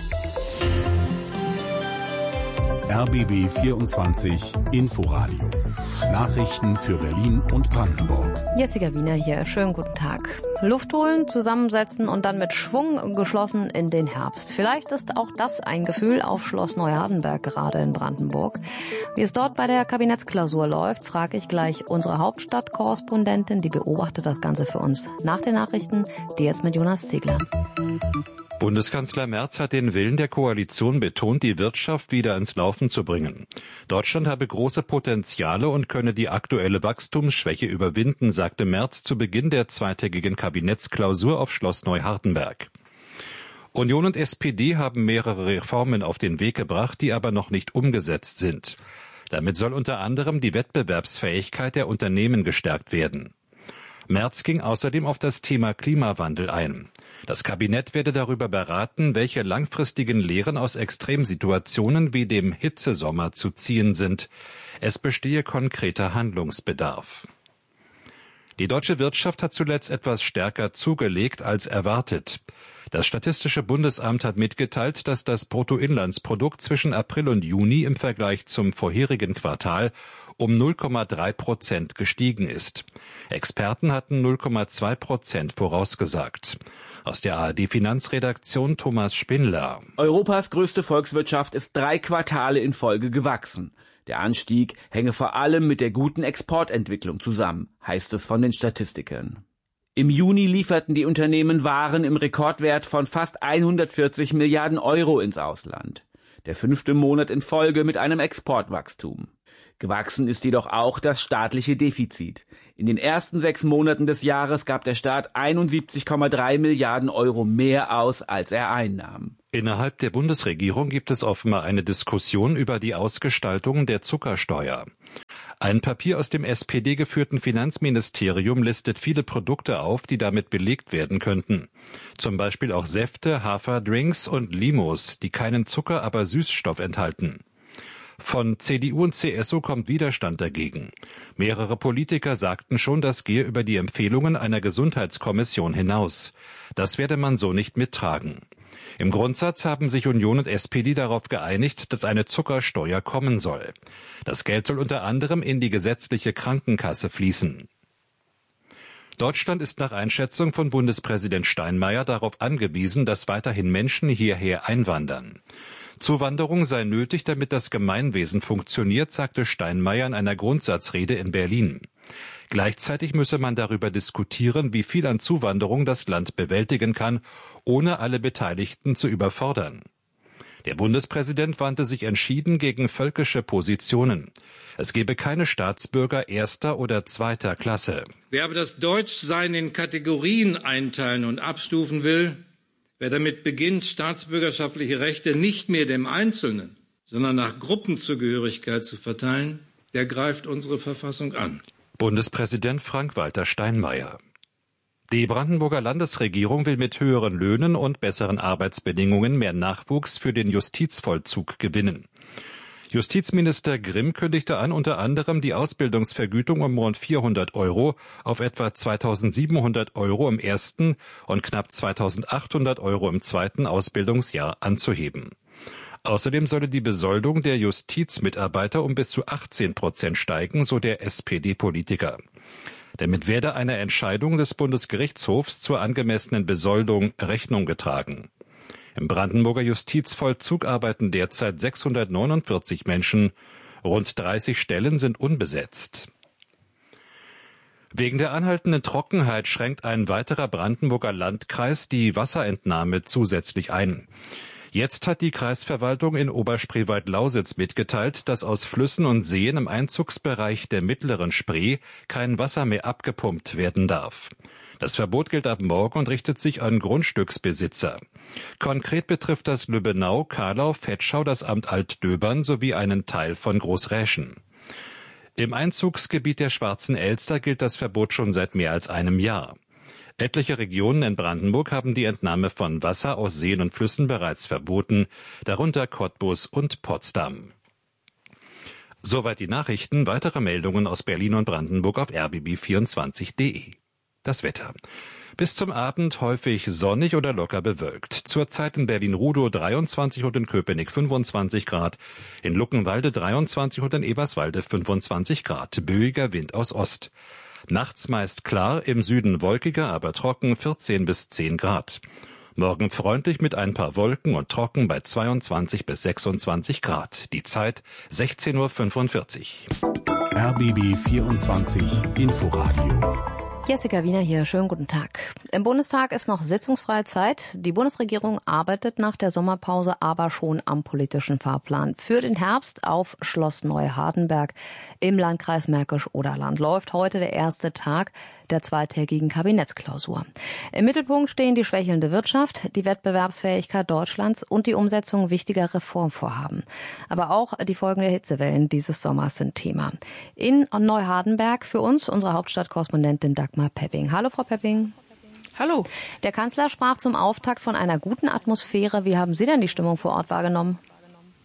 RBB 24 Inforadio. Nachrichten für Berlin und Brandenburg. Jessica Wiener hier. Schönen guten Tag. Luft holen, zusammensetzen und dann mit Schwung geschlossen in den Herbst. Vielleicht ist auch das ein Gefühl auf Schloss Neuhardenberg gerade in Brandenburg. Wie es dort bei der Kabinettsklausur läuft, frage ich gleich unsere Hauptstadtkorrespondentin. Die beobachtet das Ganze für uns nach den Nachrichten. Die jetzt mit Jonas Ziegler. Bundeskanzler Merz hat den Willen der Koalition betont, die Wirtschaft wieder ins Laufen zu bringen. Deutschland habe große Potenziale und könne die aktuelle Wachstumsschwäche überwinden, sagte Merz zu Beginn der zweitägigen Kabinettsklausur auf Schloss Neuhardenberg. Union und SPD haben mehrere Reformen auf den Weg gebracht, die aber noch nicht umgesetzt sind. Damit soll unter anderem die Wettbewerbsfähigkeit der Unternehmen gestärkt werden. Merz ging außerdem auf das Thema Klimawandel ein. Das Kabinett werde darüber beraten, welche langfristigen Lehren aus Extremsituationen wie dem Hitzesommer zu ziehen sind. Es bestehe konkreter Handlungsbedarf. Die deutsche Wirtschaft hat zuletzt etwas stärker zugelegt als erwartet. Das Statistische Bundesamt hat mitgeteilt, dass das Bruttoinlandsprodukt zwischen April und Juni im Vergleich zum vorherigen Quartal um 0,3% gestiegen ist. Experten hatten 0,2% vorausgesagt. Aus der ARD-Finanzredaktion Thomas Spindler. Europas größte Volkswirtschaft ist 3 Quartale in Folge gewachsen. Der Anstieg hänge vor allem mit der guten Exportentwicklung zusammen, heißt es von den Statistikern. Im Juni lieferten die Unternehmen Waren im Rekordwert von fast 140 Milliarden Euro ins Ausland. Der 5. Monat in Folge mit einem Exportwachstum. Gewachsen ist jedoch auch das staatliche Defizit. In den ersten 6 Monaten des Jahres gab der Staat 71,3 Milliarden Euro mehr aus, als er einnahm. Innerhalb der Bundesregierung gibt es offenbar eine Diskussion über die Ausgestaltung der Zuckersteuer. Ein Papier aus dem SPD-geführten Finanzministerium listet viele Produkte auf, die damit belegt werden könnten. Zum Beispiel auch Säfte, Haferdrinks und Limos, die keinen Zucker, aber Süßstoff enthalten. Von CDU und CSU kommt Widerstand dagegen. Mehrere Politiker sagten schon, das gehe über die Empfehlungen einer Gesundheitskommission hinaus. Das werde man so nicht mittragen. Im Grundsatz haben sich Union und SPD darauf geeinigt, dass eine Zuckersteuer kommen soll. Das Geld soll unter anderem in die gesetzliche Krankenkasse fließen. Deutschland ist nach Einschätzung von Bundespräsident Steinmeier darauf angewiesen, dass weiterhin Menschen hierher einwandern. Zuwanderung sei nötig, damit das Gemeinwesen funktioniert, sagte Steinmeier in einer Grundsatzrede in Berlin. Gleichzeitig müsse man darüber diskutieren, wie viel an Zuwanderung das Land bewältigen kann, ohne alle Beteiligten zu überfordern. Der Bundespräsident wandte sich entschieden gegen völkische Positionen. Es gebe keine Staatsbürger erster oder zweiter Klasse. Wer aber das Deutschsein in Kategorien einteilen und abstufen will, wer damit beginnt, staatsbürgerschaftliche Rechte nicht mehr dem Einzelnen, sondern nach Gruppenzugehörigkeit zu verteilen, der greift unsere Verfassung an. Bundespräsident Frank-Walter Steinmeier. Die Brandenburger Landesregierung will mit höheren Löhnen und besseren Arbeitsbedingungen mehr Nachwuchs für den Justizvollzug gewinnen. Justizminister Grimm kündigte an, unter anderem die Ausbildungsvergütung um rund 400 Euro auf etwa 2.700 Euro im ersten und knapp 2.800 Euro im zweiten Ausbildungsjahr anzuheben. Außerdem solle die Besoldung der Justizmitarbeiter um bis zu 18% steigen, so der SPD-Politiker. Damit werde einer Entscheidung des Bundesgerichtshofs zur angemessenen Besoldung Rechnung getragen. Im Brandenburger Justizvollzug arbeiten derzeit 649 Menschen. Rund 30 Stellen sind unbesetzt. Wegen der anhaltenden Trockenheit schränkt ein weiterer Brandenburger Landkreis die Wasserentnahme zusätzlich ein. Jetzt hat die Kreisverwaltung in Oberspreewald-Lausitz mitgeteilt, dass aus Flüssen und Seen im Einzugsbereich der mittleren Spree kein Wasser mehr abgepumpt werden darf. Das Verbot gilt ab morgen und richtet sich an Grundstücksbesitzer. Konkret betrifft das Lübbenau, Karlau, Vetschau, das Amt Altdöbern sowie einen Teil von Großräschen. Im Einzugsgebiet der Schwarzen Elster gilt das Verbot schon seit mehr als einem Jahr. Etliche Regionen in Brandenburg haben die Entnahme von Wasser aus Seen und Flüssen bereits verboten, darunter Cottbus und Potsdam. Soweit die Nachrichten. Weitere Meldungen aus Berlin und Brandenburg auf rbb24.de. Das Wetter. Bis zum Abend häufig sonnig oder locker bewölkt. Zurzeit in Berlin-Rudow 23 und in Köpenick 25 Grad, in Luckenwalde 23 und in Eberswalde 25 Grad. Böiger Wind aus Ost. Nachts meist klar, im Süden wolkiger, aber trocken 14 bis 10 Grad. Morgen freundlich mit ein paar Wolken und trocken bei 22 bis 26 Grad. Die Zeit 16:45 Uhr. RBB 24 Inforadio. Jessica Wiener hier, schönen guten Tag. Im Bundestag ist noch sitzungsfreie Zeit. Die Bundesregierung arbeitet nach der Sommerpause aber schon am politischen Fahrplan. Für den Herbst auf Schloss Neuhardenberg im Landkreis Märkisch-Oderland läuft heute der erste Tag der zweitägigen Kabinettsklausur. Im Mittelpunkt stehen die schwächelnde Wirtschaft, die Wettbewerbsfähigkeit Deutschlands und die Umsetzung wichtiger Reformvorhaben. Aber auch die Folgen der Hitzewellen dieses Sommers sind Thema. In Neuhardenberg für uns unsere Hauptstadtkorrespondentin Dagmar Pepping. Hallo, Frau Pepping. Hallo. Der Kanzler sprach zum Auftakt von einer guten Atmosphäre. Wie haben Sie denn die Stimmung vor Ort wahrgenommen?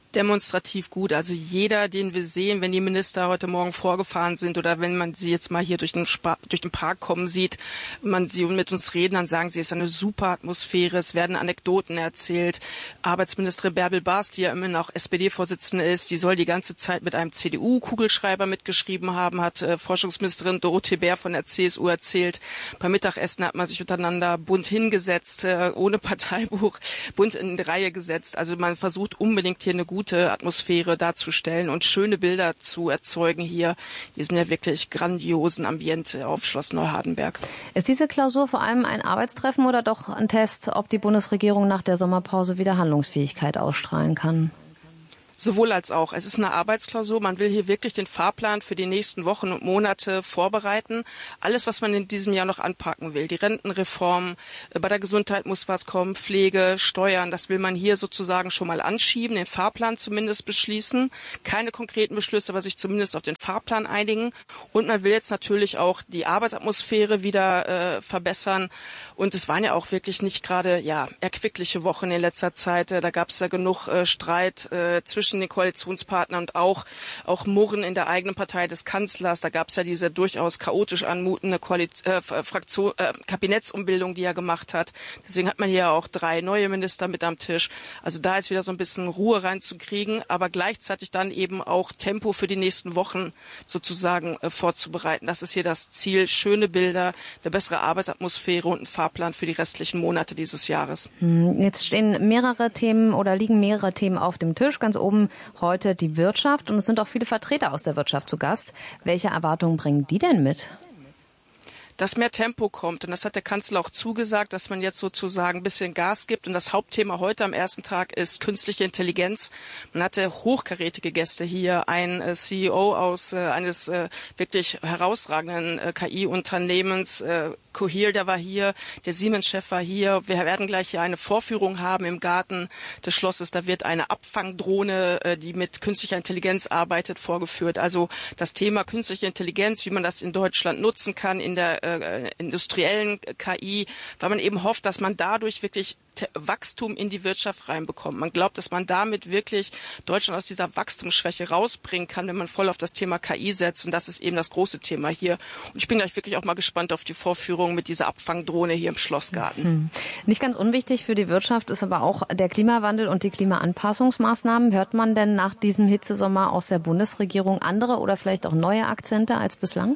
Demonstrativ gut. Also jeder, den wir sehen, wenn die Minister heute Morgen vorgefahren sind oder wenn man sie jetzt mal hier durch den Park kommen sieht, man sie mit uns reden, dann sagen sie, es ist eine super Atmosphäre, es werden Anekdoten erzählt. Arbeitsministerin Bärbel Baas, die ja immerhin auch SPD-Vorsitzende ist, die soll die ganze Zeit mit einem CDU-Kugelschreiber mitgeschrieben haben, hat Forschungsministerin Dorothee Bär von der CSU erzählt. Beim Mittagessen hat man sich untereinander bunt hingesetzt, ohne Parteibuch, bunt in die Reihe gesetzt. Also man versucht unbedingt hier eine gute Atmosphäre darzustellen und schöne Bilder zu erzeugen hier in diesem ja wirklich grandiosen Ambiente auf Schloss Neuhardenberg. Ist diese Klausur vor allem ein Arbeitstreffen oder doch ein Test, ob die Bundesregierung nach der Sommerpause wieder Handlungsfähigkeit ausstrahlen kann? Sowohl als auch. Es ist eine Arbeitsklausur. Man will hier wirklich den Fahrplan für die nächsten Wochen und Monate vorbereiten. Alles, was man in diesem Jahr noch anpacken will. Die Rentenreform, bei der Gesundheit muss was kommen, Pflege, Steuern. Das will man hier sozusagen schon mal anschieben, den Fahrplan zumindest beschließen. Keine konkreten Beschlüsse, aber sich zumindest auf den Fahrplan einigen. Und man will jetzt natürlich auch die Arbeitsatmosphäre wieder verbessern. Und es waren ja auch wirklich nicht gerade erquickliche Wochen in letzter Zeit. Da gab es ja genug Streit zwischen den Koalitionspartnern und auch Murren in der eigenen Partei des Kanzlers. Da gab es ja diese durchaus chaotisch anmutende Kabinettsumbildung, die er gemacht hat. Deswegen hat man hier auch 3 neue Minister mit am Tisch. Also da ist wieder so ein bisschen Ruhe reinzukriegen, aber gleichzeitig dann eben auch Tempo für die nächsten Wochen sozusagen vorzubereiten. Das ist hier das Ziel. Schöne Bilder, eine bessere Arbeitsatmosphäre und ein Fahrplan für die restlichen Monate dieses Jahres. Jetzt stehen mehrere Themen oder liegen mehrere Themen auf dem Tisch. Ganz oben heute die Wirtschaft und es sind auch viele Vertreter aus der Wirtschaft zu Gast. Welche Erwartungen bringen die denn mit? Dass mehr Tempo kommt. Und das hat der Kanzler auch zugesagt, dass man jetzt sozusagen ein bisschen Gas gibt. Und das Hauptthema heute am ersten Tag ist künstliche Intelligenz. Man hatte hochkarätige Gäste hier. Ein CEO aus eines wirklich herausragenden KI-Unternehmens, Cohere, der war hier, der Siemens-Chef war hier. Wir werden gleich hier eine Vorführung haben im Garten des Schlosses. Da wird eine Abfangdrohne, die mit künstlicher Intelligenz arbeitet, vorgeführt. Also das Thema künstliche Intelligenz, wie man das in Deutschland nutzen kann, in der industriellen KI, weil man eben hofft, dass man dadurch wirklich Wachstum in die Wirtschaft reinbekommt. Man glaubt, dass man damit wirklich Deutschland aus dieser Wachstumsschwäche rausbringen kann, wenn man voll auf das Thema KI setzt. Und das ist eben das große Thema hier. Und ich bin gleich wirklich auch mal gespannt auf die Vorführung mit dieser Abfangdrohne hier im Schlossgarten. Nicht ganz unwichtig für die Wirtschaft ist aber auch der Klimawandel und die Klimaanpassungsmaßnahmen. Hört man denn nach diesem Hitzesommer aus der Bundesregierung andere oder vielleicht auch neue Akzente als bislang?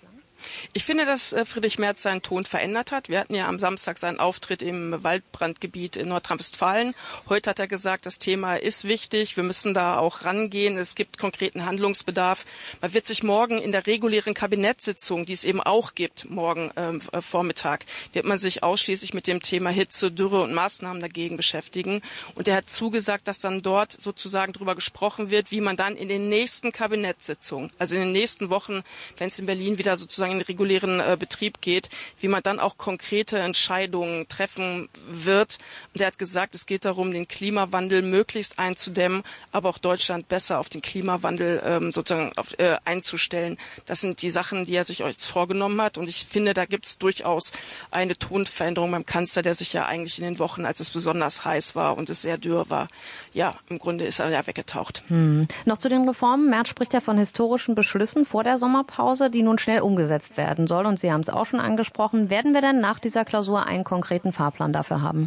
Ich finde, dass Friedrich Merz seinen Ton verändert hat. Wir hatten ja am Samstag seinen Auftritt im Waldbrandgebiet in Nordrhein-Westfalen. Heute hat er gesagt, das Thema ist wichtig. Wir müssen da auch rangehen. Es gibt konkreten Handlungsbedarf. Man wird sich morgen in der regulären Kabinettssitzung, die es eben auch gibt, morgen Vormittag, wird man sich ausschließlich mit dem Thema Hitze, Dürre und Maßnahmen dagegen beschäftigen. Und er hat zugesagt, dass dann dort sozusagen darüber gesprochen wird, wie man dann in den nächsten Kabinettssitzungen, also in den nächsten Wochen, wenn es in Berlin wieder sozusagen in regulären Betrieb geht, wie man dann auch konkrete Entscheidungen treffen wird. Und er hat gesagt, es geht darum, den Klimawandel möglichst einzudämmen, aber auch Deutschland besser auf den Klimawandel sozusagen einzustellen. Das sind die Sachen, die er sich jetzt vorgenommen hat. Und ich finde, da gibt es durchaus eine Tonveränderung beim Kanzler, der sich ja eigentlich in den Wochen, als es besonders heiß war und es sehr dürr war, ja, im Grunde ist er ja weggetaucht. Noch zu den Reformen. Merz spricht ja von historischen Beschlüssen vor der Sommerpause, die nun schnell umgesetzt werden soll. Und Sie haben es auch schon angesprochen. Werden wir denn nach dieser Klausur einen konkreten Fahrplan dafür haben?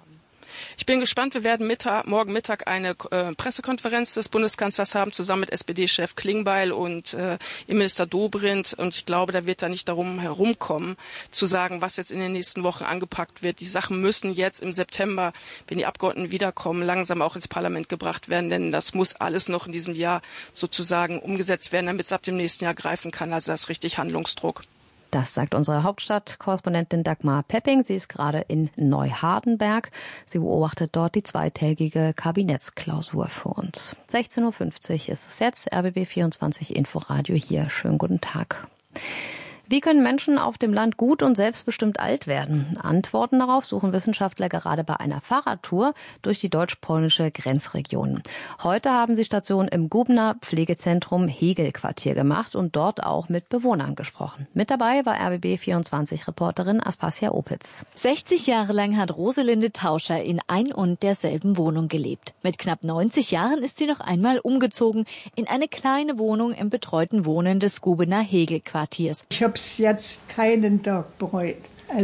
Ich bin gespannt. Wir werden morgen Mittag eine Pressekonferenz des Bundeskanzlers haben, zusammen mit SPD-Chef Klingbeil und Innenminister Dobrindt. Und ich glaube, da wird da nicht darum herumkommen, zu sagen, was jetzt in den nächsten Wochen angepackt wird. Die Sachen müssen jetzt im September, wenn die Abgeordneten wiederkommen, langsam auch ins Parlament gebracht werden. Denn das muss alles noch in diesem Jahr sozusagen umgesetzt werden, damit es ab dem nächsten Jahr greifen kann. Also das ist richtig Handlungsdruck. Das sagt unsere Hauptstadtkorrespondentin Dagmar Pepping. Sie ist gerade in Neuhardenberg. Sie beobachtet dort die zweitägige Kabinettsklausur für uns. 16.50 Uhr ist es jetzt. RBB 24 Inforadio hier. Schönen guten Tag. Wie können Menschen auf dem Land gut und selbstbestimmt alt werden? Antworten darauf suchen Wissenschaftler gerade bei einer Fahrradtour durch die deutsch-polnische Grenzregion. Heute haben sie Station im Gubener Pflegezentrum Hegel-Quartier gemacht und dort auch mit Bewohnern gesprochen. Mit dabei war RBB24-Reporterin Aspasia Opitz. 60 Jahre lang hat Roselinde Tauscher in ein und derselben Wohnung gelebt. Mit knapp 90 Jahren ist sie noch einmal umgezogen in eine kleine Wohnung im betreuten Wohnen des Gubener Hegel-Quartiers. Ich habe es jetzt keinen Tag bereut.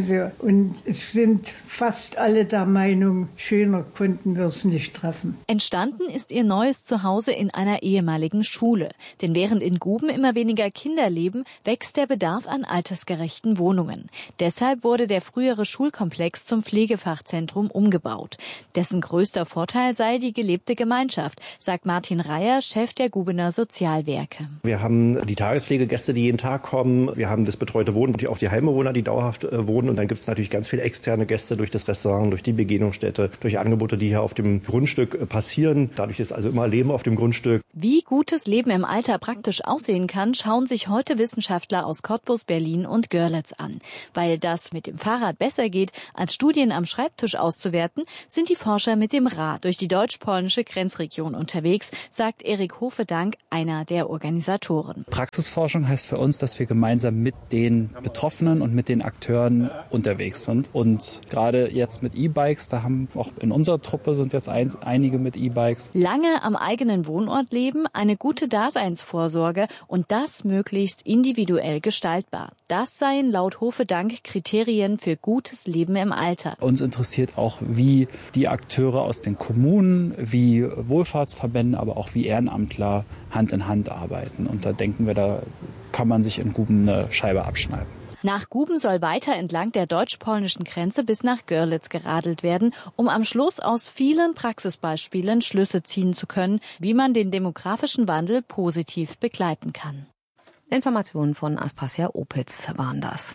Und es sind fast alle der Meinung, schöner konnten wir es nicht treffen. Entstanden ist ihr neues Zuhause in einer ehemaligen Schule. Denn während in Guben immer weniger Kinder leben, wächst der Bedarf an altersgerechten Wohnungen. Deshalb wurde der frühere Schulkomplex zum Pflegefachzentrum umgebaut. Dessen größter Vorteil sei die gelebte Gemeinschaft, sagt Martin Reier, Chef der Gubener Sozialwerke. Wir haben die Tagespflegegäste, die jeden Tag kommen. Wir haben das betreute Wohnen, auch die Heimbewohner, die dauerhaft wohnen. Und dann gibt es natürlich ganz viele externe Gäste durch das Restaurant, durch die Begegnungsstätte, durch Angebote, die hier auf dem Grundstück passieren. Dadurch ist also immer Leben auf dem Grundstück. Wie gutes Leben im Alter praktisch aussehen kann, schauen sich heute Wissenschaftler aus Cottbus, Berlin und Görlitz an. Weil das mit dem Fahrrad besser geht, als Studien am Schreibtisch auszuwerten, sind die Forscher mit dem Rad durch die deutsch-polnische Grenzregion unterwegs, sagt Erik Hofedank, einer der Organisatoren. Praxisforschung heißt für uns, dass wir gemeinsam mit den Betroffenen und mit den Akteuren unterwegs sind. Und gerade jetzt mit E-Bikes, da haben auch in unserer Truppe sind jetzt einige mit E-Bikes. Lange am eigenen Wohnort leben, eine gute Daseinsvorsorge und das möglichst individuell gestaltbar. Das seien laut Hofedank Kriterien für gutes Leben im Alter. Uns interessiert auch, wie die Akteure aus den Kommunen, wie Wohlfahrtsverbände, aber auch wie Ehrenamtler Hand in Hand arbeiten. Und da denken wir, da kann man sich in Guben eine Scheibe abschneiden. Nach Guben soll weiter entlang der deutsch-polnischen Grenze bis nach Görlitz geradelt werden, um am Schluss aus vielen Praxisbeispielen Schlüsse ziehen zu können, wie man den demografischen Wandel positiv begleiten kann. Informationen von Aspasia Opitz waren das.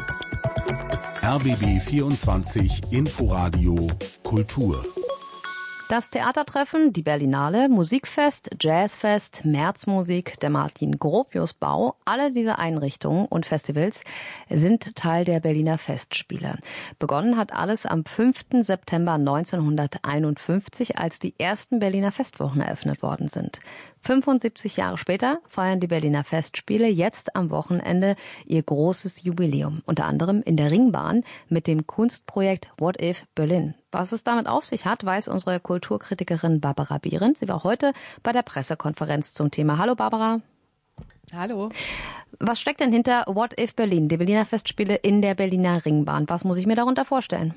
RBB 24 Inforadio Kultur. Das Theatertreffen, die Berlinale, Musikfest, Jazzfest, Märzmusik, der Martin-Gropius-Bau, alle diese Einrichtungen und Festivals sind Teil der Berliner Festspiele. Begonnen hat alles am 5. September 1951, als die ersten Berliner Festwochen eröffnet worden sind. 75 Jahre später feiern die Berliner Festspiele jetzt am Wochenende ihr großes Jubiläum. Unter anderem in der Ringbahn mit dem Kunstprojekt What If Berlin. Was es damit auf sich hat, weiß unsere Kulturkritikerin Barbara Behrendt. Sie war heute bei der Pressekonferenz zum Thema. Hallo Barbara. Hallo. Was steckt denn hinter What If Berlin, die Berliner Festspiele in der Berliner Ringbahn? Was muss ich mir darunter vorstellen?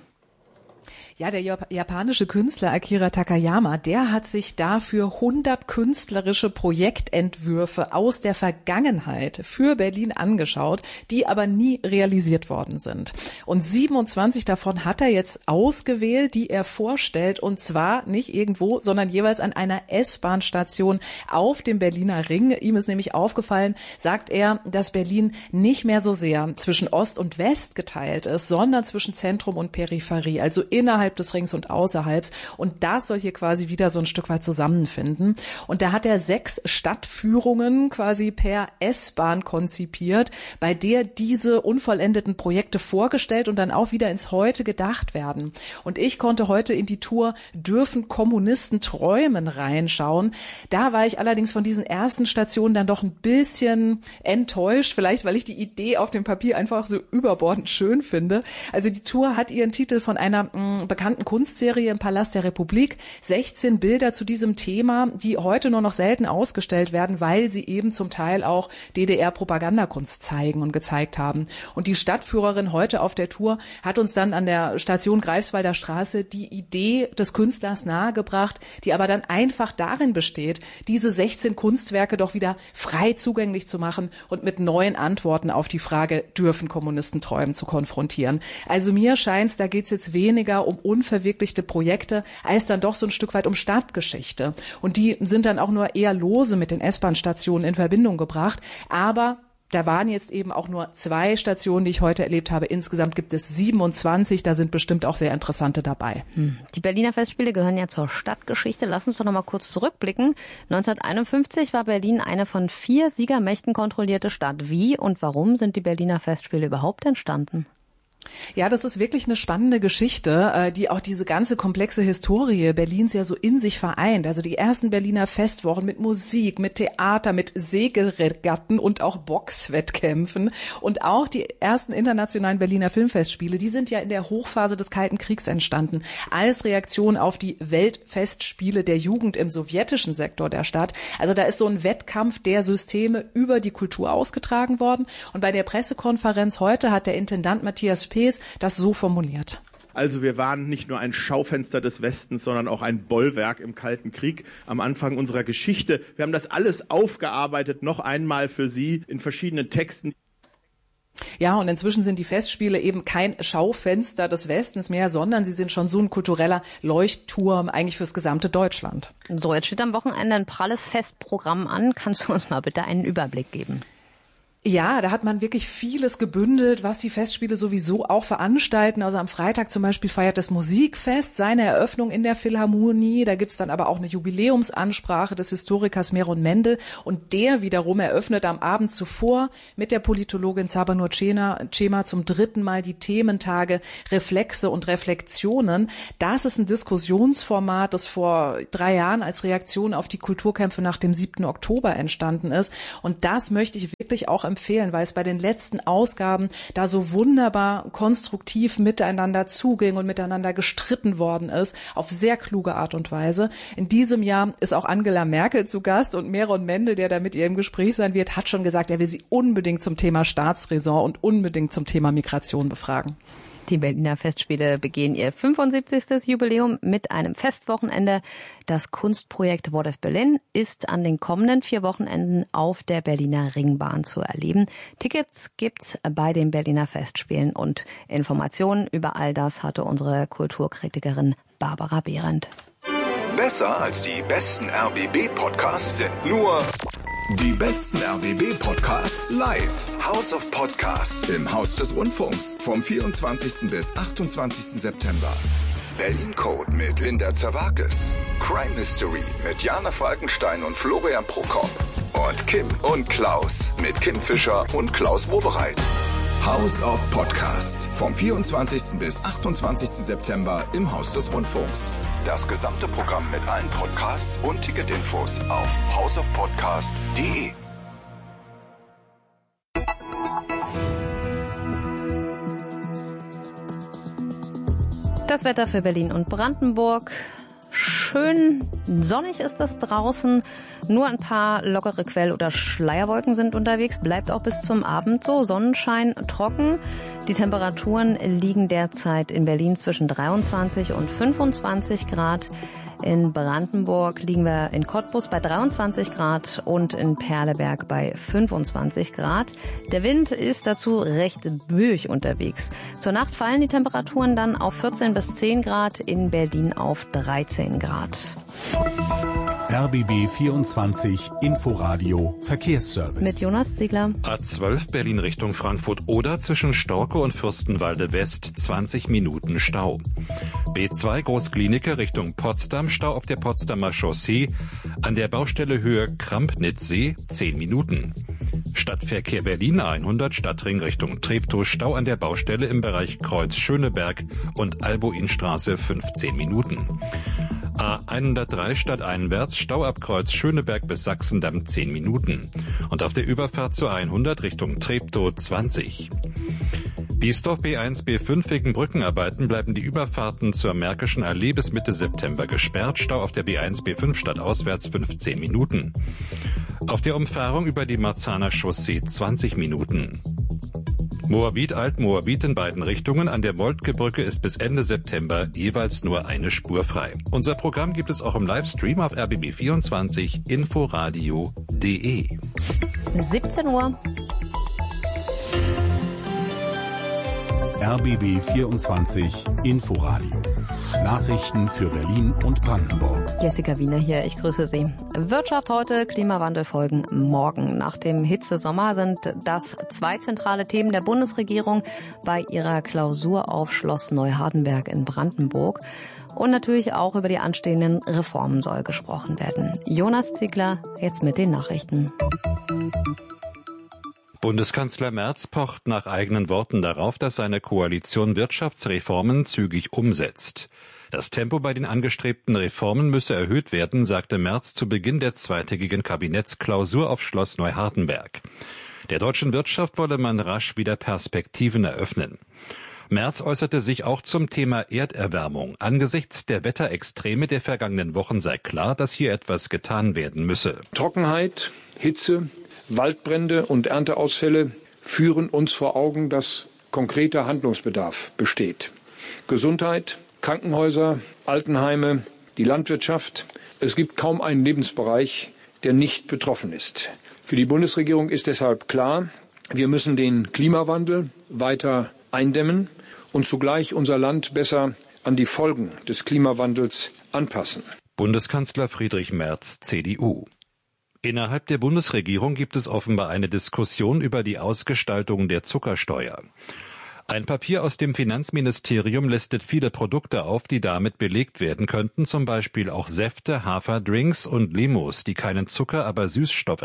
Ja, der japanische Künstler Akira Takayama, der hat sich dafür 100 künstlerische Projektentwürfe aus der Vergangenheit für Berlin angeschaut, die aber nie realisiert worden sind. Und 27 davon hat er jetzt ausgewählt, die er vorstellt, und zwar nicht irgendwo, sondern jeweils an einer S-Bahn-Station auf dem Berliner Ring. Ihm ist nämlich aufgefallen, sagt er, dass Berlin nicht mehr so sehr zwischen Ost und West geteilt ist, sondern zwischen Zentrum und Peripherie, also innerhalb des Rings und außerhalb. Und das soll hier quasi wieder so ein Stück weit zusammenfinden. Und da hat er 6 Stadtführungen quasi per S-Bahn konzipiert, bei der diese unvollendeten Projekte vorgestellt und dann auch wieder ins Heute gedacht werden. Und ich konnte heute in die Tour Dürfen Kommunisten träumen reinschauen. Da war ich allerdings von diesen ersten Stationen dann doch ein bisschen enttäuscht, vielleicht weil ich die Idee auf dem Papier einfach so überbordend schön finde. Also die Tour hat ihren Titel von einer bekannten Kunstserie im Palast der Republik. 16 Bilder zu diesem Thema, die heute nur noch selten ausgestellt werden, weil sie eben zum Teil auch DDR-Propagandakunst zeigen und gezeigt haben. Und die Stadtführerin heute auf der Tour hat uns dann an der Station Greifswalder Straße die Idee des Künstlers nahegebracht, die aber dann einfach darin besteht, diese 16 Kunstwerke doch wieder frei zugänglich zu machen und mit neuen Antworten auf die Frage, dürfen Kommunisten träumen, zu konfrontieren. Also mir scheint's, da geht's jetzt weniger um unverwirklichte Projekte, als dann doch so ein Stück weit um Stadtgeschichte. Und die sind dann auch nur eher lose mit den S-Bahn-Stationen in Verbindung gebracht. Aber Da waren jetzt eben auch nur 2 Stationen, die ich heute erlebt habe. Insgesamt gibt es 27. Da sind bestimmt auch sehr interessante dabei. Die Berliner Festspiele gehören ja zur Stadtgeschichte. Lass uns doch noch mal kurz zurückblicken. 1951 war Berlin eine von 4 Siegermächten kontrollierte Stadt. Wie und warum sind die Berliner Festspiele überhaupt entstanden? Ja, das ist wirklich eine spannende Geschichte, die auch diese ganze komplexe Historie Berlins ja so in sich vereint. Also die ersten Berliner Festwochen mit Musik, mit Theater, mit Segelregatten und auch Boxwettkämpfen und auch die ersten internationalen Berliner Filmfestspiele, die sind ja in der Hochphase des Kalten Kriegs entstanden, als Reaktion auf die Weltfestspiele der Jugend im sowjetischen Sektor der Stadt. Also da ist so ein Wettkampf der Systeme über die Kultur ausgetragen worden. Und bei der Pressekonferenz heute hat der Intendant Matthias das so formuliert. Also wir waren nicht nur ein Schaufenster des Westens, sondern auch ein Bollwerk im Kalten Krieg am Anfang unserer Geschichte. Wir haben das alles aufgearbeitet, noch einmal für Sie in verschiedenen Texten. Ja, und inzwischen sind die Festspiele eben kein Schaufenster des Westens mehr, sondern sie sind schon so ein kultureller Leuchtturm eigentlich fürs gesamte Deutschland. So, jetzt steht am Wochenende ein pralles Festprogramm an. Kannst du uns mal bitte einen Überblick geben? Ja, da hat man wirklich vieles gebündelt, was die Festspiele sowieso auch veranstalten. Also am Freitag zum Beispiel feiert das Musikfest seine Eröffnung in der Philharmonie. Da gibt's dann aber auch eine Jubiläumsansprache des Historikers Meron Mendel. Und der wiederum eröffnet am Abend zuvor mit der Politologin Sabanur Cema zum 3. Mal die Thementage Reflexe und Reflexionen. Das ist ein Diskussionsformat, das vor 3 Jahren als Reaktion auf die Kulturkämpfe nach dem 7. Oktober entstanden ist. Und das möchte ich wirklich auch empfehlen, weil es bei den letzten Ausgaben da so wunderbar konstruktiv miteinander zuging und miteinander gestritten worden ist, auf sehr kluge Art und Weise. In diesem Jahr ist auch Angela Merkel zu Gast und Meron Mendel, der da mit ihr im Gespräch sein wird, hat schon gesagt, er will sie unbedingt zum Thema Staatsräson und unbedingt zum Thema Migration befragen. Die Berliner Festspiele begehen ihr 75. Jubiläum mit einem Festwochenende. Das Kunstprojekt What If Berlin ist an den kommenden 4 Wochenenden auf der Berliner Ringbahn zu erleben. Tickets gibt's bei den Berliner Festspielen und Informationen über all das hatte unsere Kulturkritikerin Barbara Behrendt. Besser als die besten RBB-Podcasts sind nur die besten RBB-Podcasts live. House of Podcasts im Haus des Rundfunks vom 24. bis 28. September. Berlin Code mit Linda Zerwakis. Crime History mit Jana Falkenstein und Florian Prokop. Und Kim und Klaus mit Kim Fischer und Klaus Wobereit. House of Podcasts vom 24. bis 28. September im Haus des Rundfunks. Das gesamte Programm mit allen Podcasts und Ticketinfos auf houseofpodcast.de. Das Wetter für Berlin und Brandenburg. Schön sonnig ist es draußen. Nur ein paar lockere Quell- oder Schleierwolken sind unterwegs. Bleibt auch bis zum Abend so. Sonnenschein, trocken. Die Temperaturen liegen derzeit in Berlin zwischen 23 und 25 Grad. In Brandenburg liegen wir in Cottbus bei 23 Grad und in Perleberg bei 25 Grad. Der Wind ist dazu recht böig unterwegs. Zur Nacht fallen die Temperaturen dann auf 14 bis 10 Grad, in Berlin auf 13 Grad. RBB 24 Inforadio Verkehrsservice. Mit Jonas Ziegler. A12 Berlin Richtung Frankfurt oder zwischen Storkow und Fürstenwalde West 20 Minuten Stau. B2 Großklinike Richtung Potsdam, Stau auf der Potsdamer Chaussee. An der Baustelle Höhe Krampnitzsee 10 Minuten. Stadtverkehr Berlin A100 Stadtring Richtung Treptow, Stau an der Baustelle im Bereich Kreuz Schöneberg und Albuinstraße 15 Minuten. A103 stadteinwärts, Stau ab Kreuz Schöneberg bis Sachsendamm 10 Minuten. Und auf der Überfahrt zur A100 Richtung Treptow 20. Biesdorf B1, B5 wegen Brückenarbeiten bleiben die Überfahrten zur Märkischen Allee bis Mitte September gesperrt. Stau auf der B1, B5 stadtauswärts 15 Minuten. Auf der Umfahrung über die Marzahner Chaussee 20 Minuten. Moabit, Alt-Moabit in beiden Richtungen an der Moltke-Brücke ist bis Ende September jeweils nur eine Spur frei. Unser Programm gibt es auch im Livestream auf RBB24 Inforadio.de. 17 Uhr. RBB 24 Inforadio Nachrichten für Berlin und Brandenburg. Jessica Wiener hier, ich grüße Sie. Wirtschaft heute, Klimawandel folgen morgen. Nach dem Hitzesommer sind das zwei zentrale Themen der Bundesregierung bei ihrer Klausur auf Schloss Neuhardenberg in Brandenburg. Und natürlich auch über die anstehenden Reformen soll gesprochen werden. Jonas Ziegler jetzt mit den Nachrichten. Bundeskanzler Merz pocht nach eigenen Worten darauf, dass seine Koalition Wirtschaftsreformen zügig umsetzt. Das Tempo bei den angestrebten Reformen müsse erhöht werden, sagte Merz zu Beginn der zweitägigen Kabinettsklausur auf Schloss Neuhardenberg. Der deutschen Wirtschaft wolle man rasch wieder Perspektiven eröffnen. Merz äußerte sich auch zum Thema Erderwärmung. Angesichts der Wetterextreme der vergangenen Wochen sei klar, dass hier etwas getan werden müsse. Trockenheit, Hitze, Waldbrände und Ernteausfälle führen uns vor Augen, dass konkreter Handlungsbedarf besteht. Gesundheit, Krankenhäuser, Altenheime, die Landwirtschaft. Es gibt kaum einen Lebensbereich, der nicht betroffen ist. Für die Bundesregierung ist deshalb klar, wir müssen den Klimawandel weiter eindämmen und zugleich unser Land besser an die Folgen des Klimawandels anpassen. Bundeskanzler Friedrich Merz, CDU. Innerhalb der Bundesregierung gibt es offenbar eine Diskussion über die Ausgestaltung der Zuckersteuer. Ein Papier aus dem Finanzministerium listet viele Produkte auf, die damit belegt werden könnten, zum Beispiel auch Säfte, Haferdrinks und Limos, die keinen Zucker, aber Süßstoff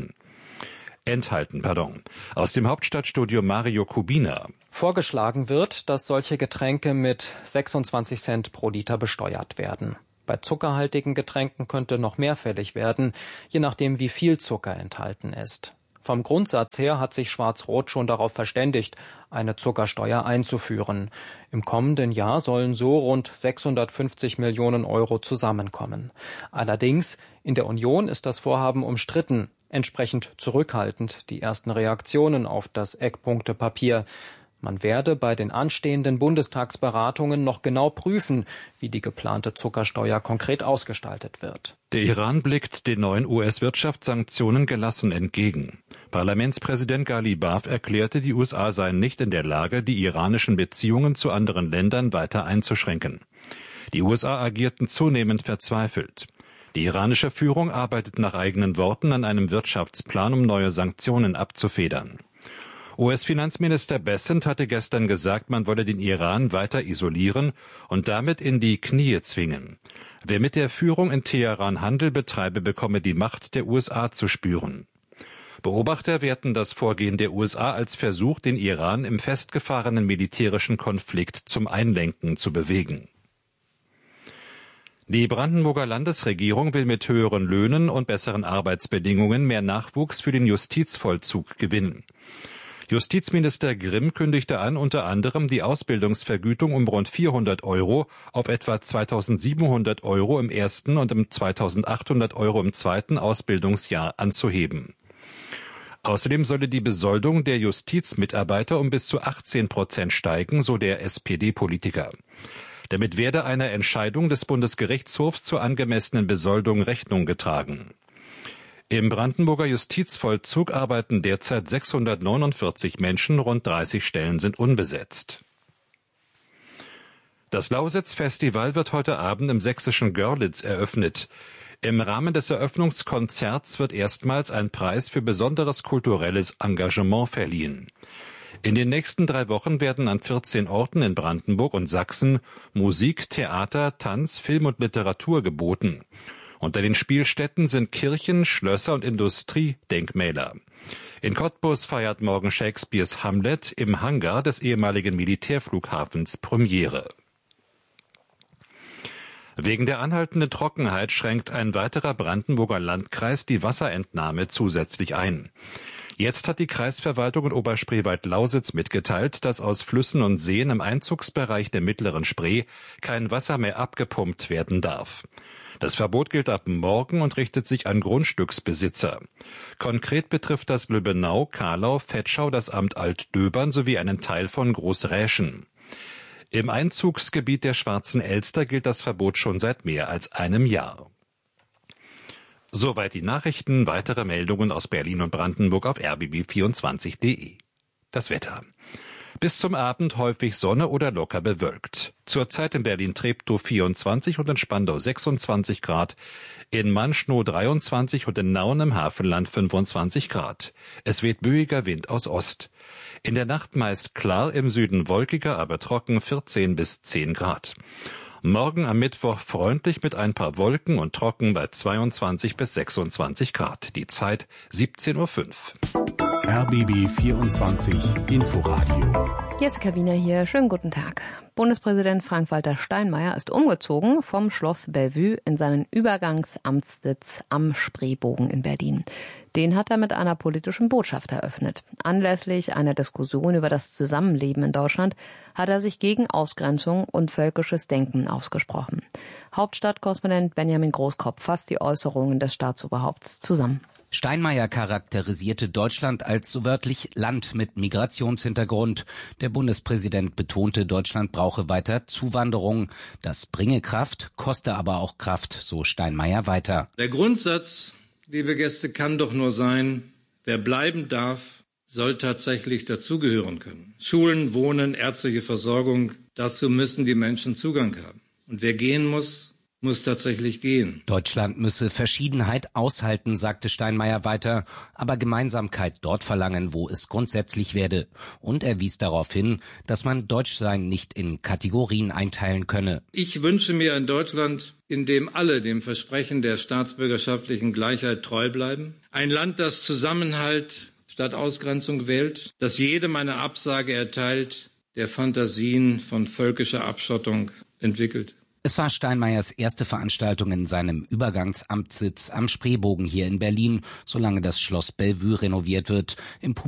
enthalten. Aus dem Hauptstadtstudio Mario Kubina. Vorgeschlagen wird, dass solche Getränke mit 26 Cent pro Liter besteuert werden. Bei zuckerhaltigen Getränken könnte noch mehr fällig werden, je nachdem wie viel Zucker enthalten ist. Vom Grundsatz her hat sich Schwarz-Rot schon darauf verständigt, eine Zuckersteuer einzuführen. Im kommenden Jahr sollen so rund 650 Millionen Euro zusammenkommen. Allerdings, in der Union ist das Vorhaben umstritten, entsprechend zurückhaltend die ersten Reaktionen auf das Eckpunktepapier. Man werde bei den anstehenden Bundestagsberatungen noch genau prüfen, wie die geplante Zuckersteuer konkret ausgestaltet wird. Der Iran blickt den neuen US-Wirtschaftssanktionen gelassen entgegen. Parlamentspräsident Ghalibaf erklärte, die USA seien nicht in der Lage, die iranischen Beziehungen zu anderen Ländern weiter einzuschränken. Die USA agierten zunehmend verzweifelt. Die iranische Führung arbeitet nach eigenen Worten an einem Wirtschaftsplan, um neue Sanktionen abzufedern. US-Finanzminister Bessent hatte gestern gesagt, man wolle den Iran weiter isolieren und damit in die Knie zwingen. Wer mit der Führung in Teheran Handel betreibe, bekomme die Macht der USA zu spüren. Beobachter werten das Vorgehen der USA als Versuch, den Iran im festgefahrenen militärischen Konflikt zum Einlenken zu bewegen. Die Brandenburger Landesregierung will mit höheren Löhnen und besseren Arbeitsbedingungen mehr Nachwuchs für den Justizvollzug gewinnen. Justizminister Grimm kündigte an, unter anderem die Ausbildungsvergütung um rund 400 Euro auf etwa 2.700 Euro im ersten und um 2.800 Euro im zweiten Ausbildungsjahr anzuheben. Außerdem solle die Besoldung der Justizmitarbeiter um bis zu 18% steigen, so der SPD-Politiker. Damit werde einer Entscheidung des Bundesgerichtshofs zur angemessenen Besoldung Rechnung getragen. Im Brandenburger Justizvollzug arbeiten derzeit 649 Menschen, rund 30 Stellen sind unbesetzt. Das Lausitz-Festival wird heute Abend im sächsischen Görlitz eröffnet. Im Rahmen des Eröffnungskonzerts wird erstmals ein Preis für besonderes kulturelles Engagement verliehen. In den nächsten 3 Wochen werden an 14 Orten in Brandenburg und Sachsen Musik, Theater, Tanz, Film und Literatur geboten. Unter den Spielstätten sind Kirchen, Schlösser und Industriedenkmäler. In Cottbus feiert morgen Shakespeares Hamlet im Hangar des ehemaligen Militärflughafens Premiere. Wegen der anhaltenden Trockenheit schränkt ein weiterer Brandenburger Landkreis die Wasserentnahme zusätzlich ein. Jetzt hat die Kreisverwaltung in Oberspreewald-Lausitz mitgeteilt, dass aus Flüssen und Seen im Einzugsbereich der mittleren Spree kein Wasser mehr abgepumpt werden darf. Das Verbot gilt ab morgen und richtet sich an Grundstücksbesitzer. Konkret betrifft das Lübbenau, Kahlau, Vetschau, das Amt Altdöbern sowie einen Teil von Großräschen. Im Einzugsgebiet der Schwarzen Elster gilt das Verbot schon seit mehr als einem Jahr. Soweit die Nachrichten. Weitere Meldungen aus Berlin und Brandenburg auf rbb24.de. Das Wetter. Bis zum Abend häufig Sonne oder locker bewölkt. Zurzeit in Berlin-Treptow 24 und in Spandau 26 Grad, in Manschnow 23 und in Nauen im Hafenland 25 Grad. Es weht böiger Wind aus Ost. In der Nacht meist klar, im Süden wolkiger, aber trocken 14 bis 10 Grad. Morgen am Mittwoch freundlich mit ein paar Wolken und trocken bei 22 bis 26 Grad. Die Zeit 17:05 Uhr. RBB 24 Inforadio. Jessica Wiener hier. Schönen guten Tag. Bundespräsident Frank-Walter Steinmeier ist umgezogen vom Schloss Bellevue in seinen Übergangsamtssitz am Spreebogen in Berlin. Den hat er mit einer politischen Botschaft eröffnet. Anlässlich einer Diskussion über das Zusammenleben in Deutschland hat er sich gegen Ausgrenzung und völkisches Denken ausgesprochen. Hauptstadtkorrespondent Benjamin Großkopf fasst die Äußerungen des Staatsoberhaupts zusammen. Steinmeier charakterisierte Deutschland als wörtlich Land mit Migrationshintergrund. Der Bundespräsident betonte, Deutschland brauche weiter Zuwanderung. Das bringe Kraft, koste aber auch Kraft, so Steinmeier weiter. Der Grundsatz, liebe Gäste, kann doch nur sein, wer bleiben darf, soll tatsächlich dazugehören können. Schulen, Wohnen, ärztliche Versorgung, dazu müssen die Menschen Zugang haben. Und wer gehen muss tatsächlich gehen. Deutschland müsse Verschiedenheit aushalten, sagte Steinmeier weiter, aber Gemeinsamkeit dort verlangen, wo es grundsätzlich werde. Und er wies darauf hin, dass man Deutschsein nicht in Kategorien einteilen könne. Ich wünsche mir ein Deutschland, in dem alle dem Versprechen der staatsbürgerschaftlichen Gleichheit treu bleiben. Ein Land, das Zusammenhalt statt Ausgrenzung wählt, das jedem eine Absage erteilt, der Fantasien von völkischer Abschottung entwickelt. Es war Steinmeiers erste Veranstaltung in seinem Übergangsamtssitz am Spreebogen hier in Berlin, solange das Schloss Bellevue renoviert wird. Im